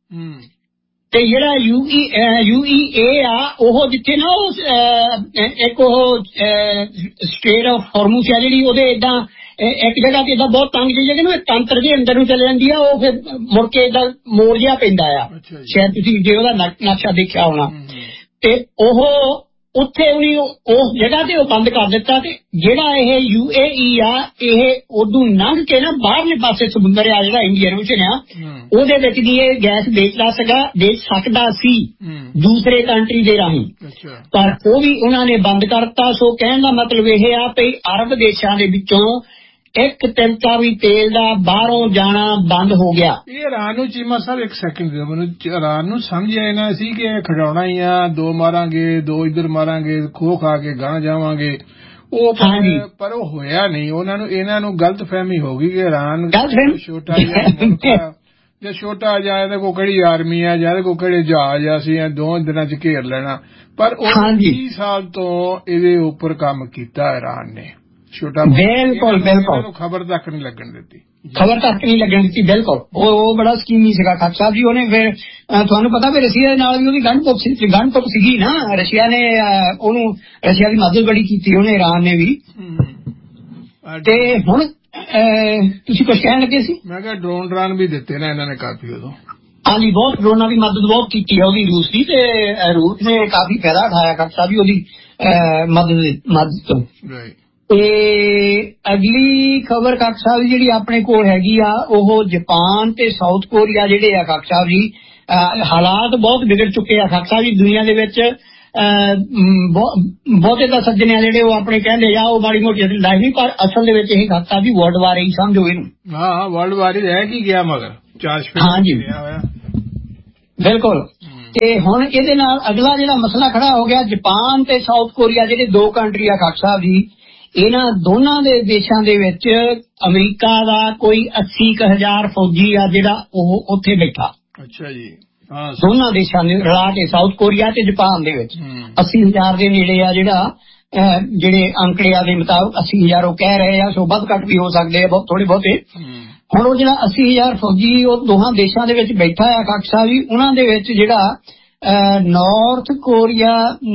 ਤੇ ਜਿਹੜਾ UAE ਆ ਉਹ ਜਿੱਥੇ ਨਾ ਉਹ ਇੱਕ ਉਹ ਸਟ੍ਰੇਟ ਆਫ ਹਾਰਮੁਜ਼ ਆ ਜਿਹੜੀ, ਉਹਦੇ ਏਦਾਂ ਇੱਕ ਜਗ੍ਹਾ ਤੇ ਏਦਾਂ ਬਹੁਤ ਤੰਗ ਜਿਹੀ ਜਗ੍ਹਾ ਨੂੰ ਤੰਤਰ ਦੇ ਅੰਦਰ ਨੂੰ ਚਲੇ ਜਾਂਦੀ ਆ, ਉਹ ਫਿਰ ਮੁੜ ਕੇ ਏਦਾਂ ਮੋੜ ਜਿਹਾ ਪੈਂਦਾ ਆ। ਸ਼ਾਇਦ ਤੁਸੀਂ ਜੇ ਉਹਦਾ ਨਕਸ਼ਾ ਦੇਖਿਆ ਹੋਣਾ। ਤੇ ਉਹ ਉੱਥੇ ਉਹਨੇ ਉਸ ਜਗ੍ਹਾ ਤੇ ਉਹ ਬੰਦ ਕਰ ਦਿੱਤਾ। ਤੇ ਜਿਹੜਾ ਇਹ UAE ਆ ਇਹ ਉਦੋਂ ਲੰਘ ਕੇ ਨਾ ਬਾਹਰਲੇ ਪਾਸੇ ਸਮੁੰਦਰ ਆ ਜਿਹੜਾ ਇੰਡੀਅਨ ਓਸ਼ਨ ਆ, ਉਹਦੇ ਵਿੱਚ ਦੀ ਇਹ ਗੈਸ ਵੇਚ ਸਕਦਾ ਸੀ ਦੂਸਰੇ ਕੰਟਰੀ ਦੇ ਰਾਹੀਂ, ਪਰ ਉਹ ਵੀ ਉਹਨਾਂ ਨੇ ਬੰਦ ਕਰਤਾ। ਸੋ ਕਹਿਣ ਦਾ ਮਤਲਬ ਇਹ ਆ ਵੀ ਅਰਬ ਦੇਸ਼ਾਂ ਦੇ ਵਿੱਚੋਂ ਇੱਕ ਤਿੰਕਾ ਵੀ ਤੇਲ ਦਾ ਬਾਹਰੋਂ ਜਾਣਾ ਬੰਦ ਹੋ ਗਿਆ। ਇਹ ਈਰਾਨ ਨੂੰ ਚੀਮਾ ਸਾਹਿਬ ਇੱਕ ਸੈਕਿੰਡ ਦੇ ਮੈਨੂੰ ਈਰਾਨ ਨੂੰ ਸਮਝ ਆਇਆ ਸੀ ਕਿ ਖਿਡੌਣਾ ਹੀ ਆ, ਦੋ ਮਾਰਾਂਗੇ ਦੋ ਇੱਧਰ ਮਾਰਾਂਗੇ, ਖੋ ਖਾ ਕੇ ਗਾਂ ਜਾਵਾਂਗੇ, ਉਹ ਪਰ ਉਹ ਹੋਇਆ ਨਹੀਂ। ਉਹਨਾਂ ਨੂੰ ਇਹਨਾਂ ਨੂੰ ਗਲਤ ਫਹਿਮੀ ਹੋ ਗਈ ਕਿ ਈਰਾਨ ਛੋਟਾ ਜਿਹਾ ਮੁਲਕ ਆ, ਜਾਂ ਛੋਟਾ ਜਾਂ ਇਹਦੇ ਕੋਲ ਕਿਹੜੀ ਆਰਮੀ ਆ ਜਾਂ ਇਹਦੇ ਕੋਲ ਕਿਹੜੇ ਜਹਾਜ਼ ਆ, ਅਸੀਂ 2 ਦਿਨਾਂ ਚ ਘੇਰ ਲੈਣਾ। ਪਰ ਉਹ 20 ਸਾਲ ਤੋਂ ਇਹਦੇ ਉੱਪਰ ਕੰਮ ਕੀਤਾ ਈਰਾਨ ਨੇ। ਛੋਟਾ ਬਿਲਕੁਲ ਖਬਰ ਤੱਕ ਨਹੀਂ ਲੱਗਣ ਦਿੱਤੀ, ਬਿਲਕੁਲ ਉਹ ਬੜਾ ਸਕੀਮੀ ਸੀਗਾ ਖਾਨ ਸਾਹਿਬ ਜੀ। ਉਹਨੇ ਫਿਰ ਤੁਹਾਨੂੰ ਪਤਾ ਵੀ ਰਸ਼ੀਆ ਦੇ ਨਾਲ ਵੀ ਉਹਦੀ ਗੰਢ ਸੀਗੀ ਨਾ। ਰਸ਼ੀਆ ਨੇ ਉਹਨੂੰ ਰਸ਼ੀਆ ਦੀ ਮਦਦ ਬੜੀ ਕੀਤੀ ਉਹਨੇ, ਈਰਾਨ ਨੇ ਵੀ। ਤੇ ਹੁਣ ਤੁਸੀਂ ਕੁਝ ਕਹਿਣ ਲੱਗੇ ਸੀ? ਮੈਂ ਕਿਹਾ ਡਰੋਨ ਵੀ ਦਿੱਤੇ ਨੇ ਇਹਨਾਂ ਨੇ ਕਾਫੀ ਉਦੋਂ। ਹਾਂਜੀ, ਬਹੁਤ ਡਰੋਨਾਂ ਦੀ ਮਦਦ ਬਹੁਤ ਕੀਤੀ ਹੈ ਉਹਦੀ ਰੂਸ ਦੀ, ਤੇ ਰੂਸ ਨੇ ਕਾਫੀ ਫਾਇਦਾ ਉਠਾਇਆ ਖਾਨ ਸਾਹਿਬ ਜੀ ਉਹਦੀ ਮਦਦ ਤੋਂ। ਤੇ ਅਗਲੀ ਖਬਰ ਕਾਕ ਸਾਹਿਬ ਜਿਹੜੀ ਆਪਣੇ ਕੋਲ ਹੈਗੀ ਆ, ਉਹ ਜਾਪਾਨ ਤੇ ਸਾਊਥ ਕੋਰੀਆ ਜਿਹੜੇ ਆ ਕਾਕ ਸਾਹਿਬ ਜੀ, ਹਾਲਾਤ ਬਹੁਤ ਵਿਗੜ ਚੁੱਕੇ ਆ ਕਾਕ ਸਾਹਿਬ ਜੀ ਦੁਨੀਆ ਦੇ ਵਿੱਚ। ਬਹੁਤੇ ਤਾਂ ਸੱਜਣੇ ਆ ਜਿਹੜੇ ਉਹ ਆਪਣੇ ਕਹਿੰਦੇ ਆ ਉਹ ਮਾੜੀ ਮੋਟੀ ਲੜਾਈ ਨਹੀਂ, ਪਰ ਅਸਲ ਦੇ ਵਿੱਚ ਇਹ ਕਾਕ ਸਾਹਿਬ ਜੀ ਵਰਲਡ ਵਾਰ ਹੀ ਸਮਝੋ ਇਹਨੂੰ। ਹਾਂ, ਵਰਲਡ ਵਾਰ ਹੀ ਰਹਿ ਕੀ ਗਿਆ ਮਗਰ 4 ਹਾਂਜੀ ਬਿਲਕੁਲ। ਤੇ ਹੁਣ ਇਹਦੇ ਨਾਲ ਅਗਲਾ ਜਿਹੜਾ ਮਸਲਾ ਖੜਾ ਹੋ ਗਿਆ, ਜਾਪਾਨ ਤੇ ਸਾਊਥ ਕੋਰੀਆ ਜਿਹੜੇ 2 ਕੰਟਰੀ ਆ ਕਾਕ ਸਾਹਿਬ ਜੀ, ਇਹਨਾਂ ਦੋਨਾਂ ਦੇ ਦੇਸ਼ਾਂ ਦੇ ਵਿੱਚ ਅਮਰੀਕਾ ਦਾ ਕੋਈ 80,000 ਫੌਜੀ ਆ ਜਿਹੜਾ ਉਹ ਉੱਥੇ ਬੈਠਾ। ਅੱਛਾ ਜੀ। ਦੋਨਾਂ ਦੇਸ਼ਾਂ ਨੇ ਰਲਾ ਕੇ, ਸਾਊਥ ਕੋਰੀਆ ਤੇ ਜਾਪਾਨ ਦੇ ਵਿੱਚ 80,000 ਦੇ ਨੇੜੇ ਆ ਜਿਹੜੇ ਅੰਕੜਿਆਂ ਦੇ ਮੁਤਾਬਕ 80,000 ਉਹ ਕਹਿ ਰਹੇ ਆ, ਸੋ ਵੱਧ ਘੱਟ ਵੀ ਹੋ ਸਕਦੇ ਆ ਬਹੁਤ ਥੋੜੇ ਬਹੁਤੇ। ਹੁਣ ਉਹ ਜਿਹੜਾ 80,000 ਫੌਜੀ ਉਹ ਦੋਹਾਂ ਦੇਸ਼ਾਂ ਦੇ ਵਿੱਚ ਬੈਠਾ ਆ ਕਾਕ ਸਾਹਿਬ ਜੀ, ਉਹਨਾਂ ਦੇ ਵਿੱਚ ਜਿਹੜਾ ਨਾਰਥ ਕੋਰੀਆ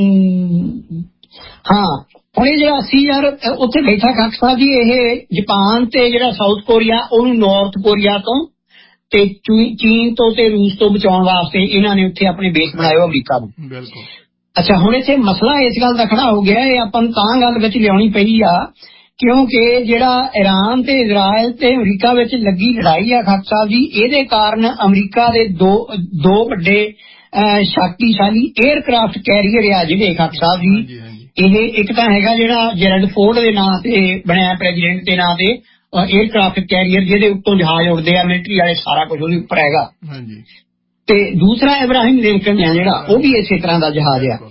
ਹੁਣ ਇਹ ਜਿਹੜਾ 80,000 ਉੱਥੇ ਬੈਠਾ ਕਾਕ ਸਾਹਿਬ ਜੀ, ਇਹ ਜਾਪਾਨ ਤੇ ਜਿਹੜਾ ਸਾਊਥ ਕੋਰੀਆ ਉਹਨੂੰ ਨਾਰਥ ਕੋਰੀਆ ਤੋਂ ਤੇ ਚੀਨ ਤੋਂ ਤੇ ਰੂਸ ਤੋਂ ਬਚਾਉਣ ਵਾਸਤੇ ਇਹਨਾਂ ਨੇ ਉੱਥੇ ਆਪਣੇ ਬੇਸ ਬਣਾਏ ਅਮਰੀਕਾ ਨੂੰ। ਬਿਲਕੁਲ। ਅੱਛਾ, ਹੁਣ ਇੱਥੇ ਮਸਲਾ ਇਸ ਗੱਲ ਦਾ ਖੜਾ ਹੋ ਗਿਆ, ਇਹ ਆਪਾਂ ਨੂੰ ਤਾਂ ਗੱਲ ਵਿੱਚ ਲਿਆਉਣੀ ਪਈ ਆ ਕਿਉਂਕਿ ਜਿਹੜਾ ਈਰਾਨ ਤੇ ਇਜ਼ਰਾਈਲ ਤੇ ਅਮਰੀਕਾ ਵਿੱਚ ਲੱਗੀ ਲੜਾਈ ਆ ਖਾਨ ਸਾਹਿਬ ਜੀ, ਇਹਦੇ ਕਾਰਨ ਅਮਰੀਕਾ ਦੇ ਦੋ ਵੱਡੇ ਸ਼ਕਤੀਸ਼ਾਲੀ 에ਅਰਕ੍ਰਾਫਟ ਕੈਰੀਅਰ ਆ ਜਿਹੜੇ ਖਾਨ ਸਾਹਿਬ ਜੀ, ਇਹ ਇੱਕ ਤਾਂ ਹੈਗਾ ਜਿਹੜਾ ਜੈਰਲਡ ਫੋਰਡ ਦੇ ਨਾਂ ਤੇ ਬਣਿਆ ਪ੍ਰੈਜ਼ੀਡੈਂਟ ਦੇ ਨਾਂ ਤੇ 에ਅਰਕ੍ਰਾਫਟ ਕੈਰੀਅਰ, ਜਿਹਦੇ ਉੱਤੋਂ ਜਹਾਜ਼ ਉੱਡਦੇ ਆ ਮਿਲਟਰੀ ਵਾਲੇ, ਸਾਰਾ ਕੁਝ ਉਹਦੇ ਉੱਪਰ ਹੈਗਾ। ਤੇ ਦੂਸਰਾ ਇਬਰਾਹਿਮ ਲਿੰਕਨ ਆ ਜਿਹੜਾ, ਉਹ ਵੀ ਇਸੇ ਤਰ੍ਹਾਂ ਦਾ ਜਹਾਜ਼ ਆ।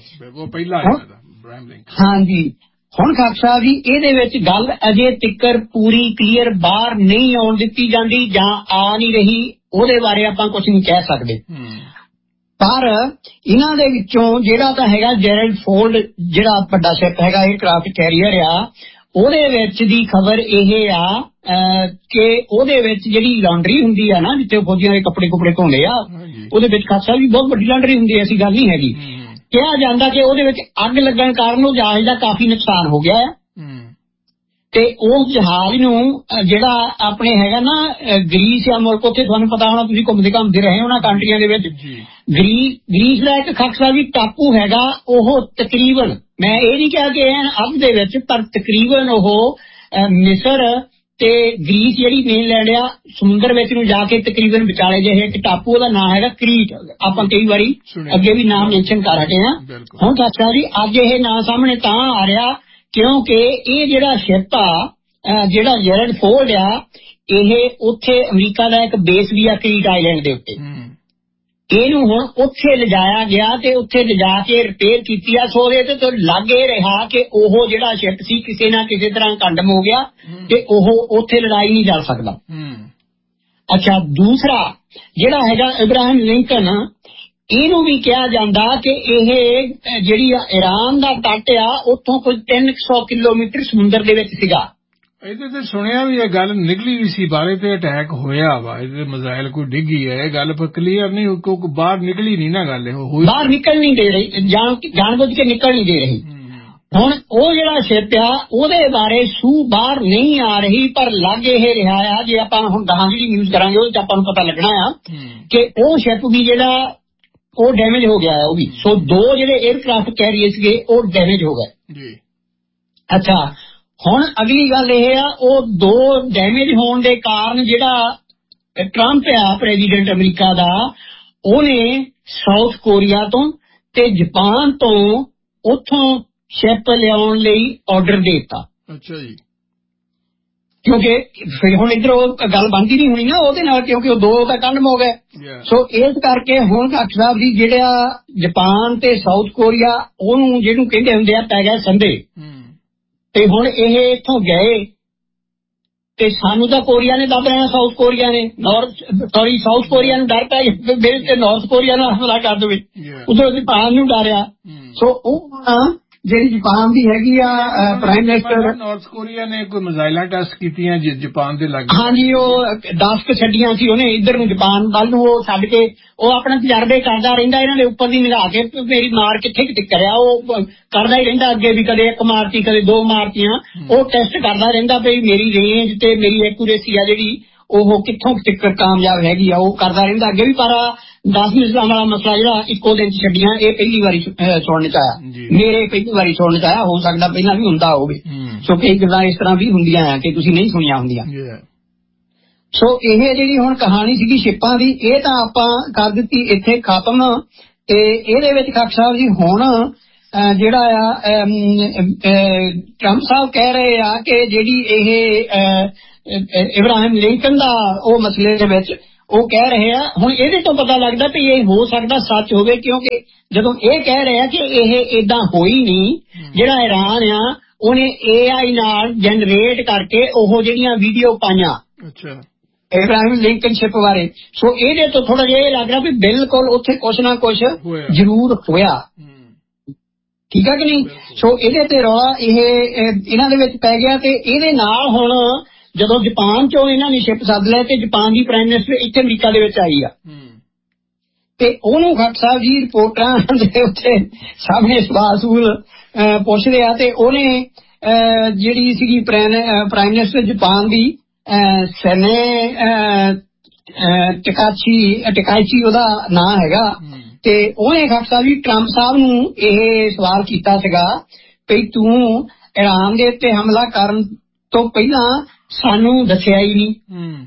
ਹਾਂਜੀ, ਹੁਣ ਖਾਨ ਸਾਹਿਬ ਜੀ ਇਹਦੇ ਵਿੱਚ ਗੱਲ ਅਜੇ ਤੱਕ ਪੂਰੀ ਕਲੀਅਰ ਬਾਹਰ ਨਹੀਂ ਆਉਣ ਦਿੱਤੀ ਜਾਂਦੀ ਜਾਂ ਆ ਨਹੀਂ ਰਹੀ, ਉਹਦੇ ਬਾਰੇ ਆਪਾਂ ਕੁਝ ਨਹੀਂ ਕਹਿ ਸਕਦੇ। ਪਰ ਇਹਨਾਂ ਦੇ ਵਿੱਚੋਂ ਜਿਹੜਾ ਤਾਂ ਹੈਗਾ ਜੈਰਲਡ ਫੋਰਡ, ਜਿਹੜਾ ਵੱਡਾ ਸ਼ਿਪ ਹੈਗਾ 에ਅਰਕ੍ਰਾਫਟ ਕੈਰੀਅਰ ਆ, ਉਹਦੇ ਵਿੱਚ ਦੀ ਖਬਰ ਇਹ ਆ ਕਿ ਉਹਦੇ ਵਿੱਚ ਜਿਹੜੀ ਲਾਂਡਰੀ ਹੁੰਦੀ ਆ ਨਾ, ਜਿੱਥੇ ਫੌਜੀਆਂ ਦੇ ਕੱਪੜੇ ਧੋਂਦੇ ਆ, ਉਹਦੇ ਵਿੱਚ ਖਾਨ ਸਾਹਿਬ ਜੀ ਬਹੁਤ ਵੱਡੀ ਲਾਂਡਰੀ ਹੁੰਦੀ, ਐਸੀ ਗੱਲ ਨਹੀਂ ਹੈਗੀ। ਕਿਹਾ ਜਾਂਦਾ ਕਿ ਉਹਦੇ ਵਿੱਚ ਅੱਗ ਲੱਗਣ ਕਾਰਨ ਉਹ ਜਹਾਜ਼ ਦਾ ਕਾਫੀ ਨੁਕਸਾਨ ਹੋ ਗਿਆ ਹੈ। ਤੇ ਉਸ ਜਹਾਜ਼ ਨੂੰ ਜਿਹੜਾ ਆਪਣੇ ਹੈਗਾ ਨਾ ਗ੍ਰੀਸ ਜਾਂ ਮੁਲਕ, ਉੱਥੇ ਤੁਹਾਨੂੰ ਪਤਾ ਹੋਣਾ, ਤੁਸੀਂ ਘੁੰਮਦੇ ਰਹੇ ਉਹਨਾਂ ਕੰਟਰੀਆਂ ਦੇ ਵਿੱਚ, ਗ੍ਰੀਸ ਦਾ ਇੱਕ ਖਾਨ ਸਾਹਿਬ ਜੀ ਟਾਪੂ ਹੈਗਾ, ਉਹ ਤਕਰੀਬਨ, ਮੈਂ ਇਹ ਨਹੀਂ ਕਿਹਾ ਕਿ ਅੱਧ ਦੇ ਵਿੱਚ, ਪਰ ਤਕਰੀਬਨ ਉਹ ਮਿਸਰ ਤੇ ਗ੍ਰੀਸ ਜਿਹੜੀ ਮੇਨਲੈਂਡ ਆ ਸਮੁੰਦਰ ਵਿੱਚ ਨੂੰ ਜਾ ਕੇ ਤਕਰੀਬਨ ਵਿਚਾਲੇ ਜਿਹੇ ਇੱਕ ਟਾਪੂ, ਉਹਦਾ ਨਾਂ ਹੈਗਾ ਕ੍ਰੀਟ। ਆਪਾਂ ਕਈ ਵਾਰੀ ਅੱਗੇ ਵੀ ਨਾਮ ਮੈਂਸ਼ਨ ਕਰ ਹਟੇ ਆ। ਹੁਣ ਖਾਨ ਜੀ ਅੱਜ ਇਹ ਨਾਂ ਸਾਹਮਣੇ ਤਾਂ ਆ ਰਿਹਾ ਕਿਉਂਕਿ ਇਹ ਜਿਹੜਾ ਸ਼ਿਪ ਆ, ਜਿਹੜਾ ਜੈਰਲਡ ਫੋਰਡ ਆ, ਇਹ ਉੱਥੇ ਅਮਰੀਕਾ ਦਾ ਇੱਕ ਬੇਸ ਵੀ ਆ ਕ੍ਰੀਟ ਆਈਲੈਂਡ ਦੇ ਉੱਤੇ। ਇਹਨੂੰ ਹੁਣ ਉੱਥੇ ਲਿਜਾਇਆ ਗਿਆ ਤੇ ਉੱਥੇ ਲਿਜਾ ਕੇ ਰਿਪੇਅਰ ਕੀਤੀ ਆ, ਸੋ ਉਹਦੇ ਤੇ ਲਾਗੇ ਰਿਹਾ ਕਿ ਉਹ ਜਿਹੜਾ ਸ਼ਿਪ ਸੀ ਕਿਸੇ ਨਾ ਕਿਸੇ ਤਰ੍ਹਾਂ ਕੰਡਮ ਹੋ ਗਿਆ ਤੇ ਉਹ ਉੱਥੇ ਲੜਾਈ ਨਹੀਂ ਕਰ ਸਕਦਾ। ਅੱਛਾ, ਦੂਸਰਾ ਜਿਹੜਾ ਹੈਗਾ ਇਬਰਾਹਿਮ ਲਿੰਕਨ, ਇਹਨੂੰ ਵੀ ਕਿਹਾ ਜਾਂਦਾ ਕਿ ਇਹ ਜਿਹੜੀ ਈਰਾਨ ਦਾ ਤੱਟ ਆ ਉੱਥੋਂ ਕੁਝ 300 ਕਿਲੋਮੀਟਰ ਸਮੁੰਦਰ ਦੇ ਵਿੱਚ ਸੀਗਾ। ਇਹਦੇ ਤੇ ਸੁਣਿਆ ਵੀ ਇਹ ਗੱਲ ਨਿਕਲੀ ਵੀ ਸੀ, ਬਾਰੇ ਤੇ ਅਟੈਕ ਹੋਇਆ ਵਾ, ਇਹਦੇ ਮਿਜ਼ਾਈਲ ਕੋਈ ਡਿੱਗੀ ਹੈ, ਇਹ ਗੱਲ ਪਰ ਕਲੀਅਰ ਨਹੀਂ, ਕਿਉਂਕਿ ਬਾਹਰ ਨਿਕਲੀ ਨਹੀਂ ਨਾ ਗੱਲ, ਇਹ ਬਾਹਰ ਨਿਕਲ ਨਹੀਂ ਦੇ ਰਹੀ, ਜਾਣਬੁੱਝ ਕੇ ਨਿਕਲ ਨਹੀਂ ਦੇ ਰਹੀ। ਹੁਣ ਉਹ ਜਿਹੜਾ ਸ਼ਿਪ ਆ ਉਹਦੇ ਬਾਰੇ ਸੂਹ ਬਾਹਰ ਨਹੀਂ ਆ ਰਹੀ, ਪਰ ਲੱਗ ਇਹ ਰਿਹਾ ਆ, ਜੇ ਆਪਾਂ ਹੁਣ ਗਾਹਾਂ ਜਿਹੜੀ ਨਿਊਜ਼ ਕਰਾਂਗੇ ਉਹਦੇ ਚ ਆਪਾਂ ਨੂੰ ਪਤਾ ਲੱਗਣਾ ਆ ਕਿ ਉਹ ਸ਼ਿਪ ਵੀ ਜਿਹੜਾ ਉਹ ਡੈਮੇਜ ਹੋ ਗਿਆ ਹੈ ਉਹ ਵੀ। ਸੋ 2 ਜਿਹੜੇ 에ਅਰਕ੍ਰਾਫਟ ਕੈਰੀਅਰ ਸੀਗੇ ਉਹ ਡੈਮੇਜ ਹੋ ਗਏ। ਅੱਛਾ, ਹੁਣ ਅਗਲੀ ਗੱਲ ਇਹ ਆ, ਉਹ 2 ਡੈਮੇਜ ਹੋਣ ਦੇ ਕਾਰਨ ਜਿਹੜਾ ਟਰੰਪ ਆ ਪ੍ਰੈਜ਼ੀਡੈਂਟ ਅਮਰੀਕਾ ਦਾ, ਉਹਨੇ ਸਾਊਥ ਕੋਰੀਆ ਤੋਂ ਤੇ ਜਾਪਾਨ ਤੋਂ ਉੱਥੋਂ ਸ਼ਿਪ ਲਿਆਉਣ ਲਈ ਆਰਡਰ ਦੇ ਦਿੱਤਾ। ਅੱਛਾ ਜੀ। ਕਿਉਂਕਿ ਫਿਰ ਹੁਣ ਇੱਧਰ ਉਹ ਗੱਲ ਬਣਦੀ ਨਹੀਂ ਹੋਣੀ ਨਾ ਉਹਦੇ ਨਾਲ, ਕਿਉਂਕਿ ਉਹ 2 ਤਾਂ ਕੰਡਮ ਹੋ ਗਏ। ਸੋ ਇਸ ਕਰਕੇ ਹੁਣ ਡਾਕਟਰ ਸਾਹਿਬ ਜੀ ਜਿਹੜਾ ਜਾਪਾਨ ਤੇ ਸਾਊਥ ਕੋਰੀਆ, ਉਹਨੂੰ ਜਿਹਨੂੰ ਕਹਿੰਦੇ ਹੁੰਦੇ ਆ ਪੈ ਗਿਆ ਸੰਦੇ। ਤੇ ਹੁਣ ਇਹ ਇੱਥੋਂ ਗਏ ਤੇ ਸਾਨੂੰ ਤਾਂ ਕੋਰੀਆ ਨੇ ਦੱਬ ਲੈਣਾ, ਸਾਊਥ ਕੋਰੀਆ ਨੇ ਸਾਊਥ ਕੋਰੀਆ ਨੂੰ ਡਰ ਪੈ ਗਿਆ ਤੇ ਨਾਰਥ ਕੋਰੀਆ ਨਾਲ ਹਮਲਾ ਕਰ ਦੇਵੇ, ਉਧਰੋਂ ਜਪਾਨ ਨੂੰ ਡਰਿਆ। ਸੋ ਉਹ ਜਿਹੜੀ ਜਪਾਨ ਦੀ ਹੈਗੀ ਆ ਪ੍ਰਾਈਮ ਮਿਨਿਸਟਰ, ਨਾਰਥ ਕੋਰੀਆ ਨੇ ਕੋਈ ਮਿਜ਼ਾਈਲਾਂ ਟੈਸਟ ਕੀਤੀਆਂ ਜਪਾਨ ਦੇ ਲਾਗੇ, ਹਾਂਜੀ ਉਹ 10 ਛੱਡੀਆਂ ਸੀ ਉਹਨੇ ਇੱਧਰ ਨੂੰ ਜਪਾਨ ਵੱਲ ਨੂੰ, ਉਹ ਛੱਡ ਕੇ ਉਹ ਆਪਣਾ ਤਜਰਬੇ ਕਰਦਾ ਰਹਿੰਦਾ, ਇਹਨਾਂ ਦੇ ਉੱਪਰ ਦੀ ਨਿਗਾਹ ਕੇ ਮੇਰੀ ਮਾਰ ਕਿੱਥੇ ਕਿਤੇ ਕਰਿਆ, ਉਹ ਕਰਦਾ ਹੀ ਰਹਿੰਦਾ ਅੱਗੇ ਵੀ, ਕਦੇ 1 ਮਾਰਤੀ ਕਦੇ 2 ਮਾਰਤੀਆਂ, ਉਹ ਟੈਸਟ ਕਰਦਾ ਰਹਿੰਦਾ ਵੀ ਮੇਰੀ ਰੇਂਜ ਤੇ ਮੇਰੀ ਐਕੂਰੇਸੀ ਆ ਜਿਹੜੀ ਉਹ ਕਿੱਥੋਂ ਤੱਕ ਕਾਮਯਾਬ ਹੈਗੀ ਆ, ਉਹ ਕਰਦਾ ਰਹਿੰਦਾ ਅੱਗੇ ਵੀ। ਪਰ 10 ਮਿਸਾਈਲਾਂ ਵਾਲਾ ਮਸਲਾ ਜਿਹੜਾ ਇੱਕੋ ਦਿਨ ਚ ਛੱਡੀਆਂ, ਇਹ ਪਹਿਲੀ ਵਾਰੀ ਸੁਣਨ ਚ ਆਇਆ, ਮੇਰੇ ਪਹਿਲੀ ਵਾਰੀ ਸੁਣਨ ਚ ਆਇਆ, ਹੋ ਸਕਦਾ ਪਹਿਲਾਂ ਵੀ ਹੁੰਦਾ ਹੋਵੇ। ਸੋ ਕਈ ਗੱਲਾਂ ਇਸ ਤਰ੍ਹਾਂ ਵੀ ਹੁੰਦੀਆਂ ਆ ਕਿ ਤੁਸੀਂ ਨਹੀਂ ਸੁਣੀਆਂ ਹੁੰਦੀਆਂ। ਸੋ ਇਹ ਜਿਹੜੀ ਹੁਣ ਕਹਾਣੀ ਸੀਗੀ ਸ਼ਿਪਾਂ ਦੀ, ਇਹ ਤਾਂ ਆਪਾਂ ਕਰ ਦਿੱਤੀ ਇੱਥੇ ਖਤਮ। ਤੇ ਇਹਦੇ ਵਿੱਚ ਖਾਕ ਸਾਹਿਬ ਜੀ ਹੁਣ ਜਿਹੜਾ ਆ ਟਰੰਪ ਸਾਹਿਬ ਕਹਿ ਰਹੇ ਆ ਕਿ ਜਿਹੜੀ ਇਹ ਇਬਰਾਹਿਮ ਲਿੰਕਨ ਦਾ ਉਹ ਮਸਲੇ ਦੇ ਵਿੱਚ ਉਹ ਕਹਿ ਰਹੇ ਆ, ਹੁਣ ਇਹਦੇ ਤੋਂ ਪਤਾ ਲੱਗਦਾ ਵੀ ਇਹ ਹੋ ਸਕਦਾ ਸੱਚ ਹੋਵੇ, ਕਿਉਂਕਿ ਜਦੋਂ ਇਹ ਕਹਿ ਰਹੇ ਆ ਕਿ ਇਹ ਏਦਾਂ ਹੋਈ ਨਹੀਂ, ਜਿਹੜਾ ਇਰਾਨ ਆ ਉਹਨੇ AI ਨਾਲ ਜਨਰੇਟ ਕਰਕੇ ਉਹ ਜਿਹੜੀਆਂ ਵੀਡੀਓ ਪਾਈਆਂ ਇਬਰਾਹਿਮ ਲਿੰਕਨ ਸ਼ਿਪ ਬਾਰੇ, ਸੋ ਇਹਦੇ ਤੋਂ ਥੋੜਾ ਜਿਹਾ ਇਹ ਲੱਗ ਰਿਹਾ ਵੀ ਬਿਲਕੁਲ ਉੱਥੇ ਕੁਛ ਨਾ ਕੁਛ ਜ਼ਰੂਰ ਹੋਇਆ, ਠੀਕ ਹੈ ਕਿ ਨਹੀਂ। ਸੋ ਇਹਦੇ ਤੇ ਰੌਲਾ ਇਹਨਾਂ ਦੇ ਵਿੱਚ ਪੈ ਗਿਆ। ਤੇ ਇਹਦੇ ਨਾਲ ਹੁਣ ਜਦੋਂ ਜਾਪਾਨ ਚੋਂ ਇਹਨਾਂ ਨੇ ਸ਼ਿਪ ਸੱਦ ਲਿਆ ਤੇ ਜਾਪਾਨ ਦੀ ਪ੍ਰਾਈਮ ਮਿਨਿਸਟਰ ਇੱਥੇ ਅਮਰੀਕਾ ਦੇ ਵਿੱਚ ਆਈ ਆ, ਤੇ ਉਹਨੂੰ ਖੱਟ ਸਾਹਿਬ ਜੀ ਰਿਪੋਰਟਰਾਂ ਦੇ ਉੱਤੇ ਸਾਹਮਣੇ ਸਵਾਲ ਪੁੱਛਦੇ ਆ, ਤੇ ਉਹਨੇ ਜਿਹੜੀ ਸੀਗੀ ਪ੍ਰਾਈਮ ਮਿਨਿਸਟਰ ਜਾਪਾਨ ਦੀ ਸਨੇ ਟਕਾਚੀ ਉਹਦਾ ਨਾਂ ਹੈਗਾ, ਤੇ ਉਹਨੇ ਖੱਟ ਸਾਹਿਬ ਜੀ ਟਰੰਪ ਸਾਹਿਬ ਨੂੰ ਇਹ ਸਵਾਲ ਕੀਤਾ ਸੀਗਾ ਵੀ ਤੂੰ ਇਰਾਨ ਦੇ ਉੱਤੇ ਹਮਲਾ ਕਰਨ ਤੋਂ ਪਹਿਲਾਂ ਸਾਨੂੰ ਦੱਸਿਆ ਹੀ ਨਹੀਂ,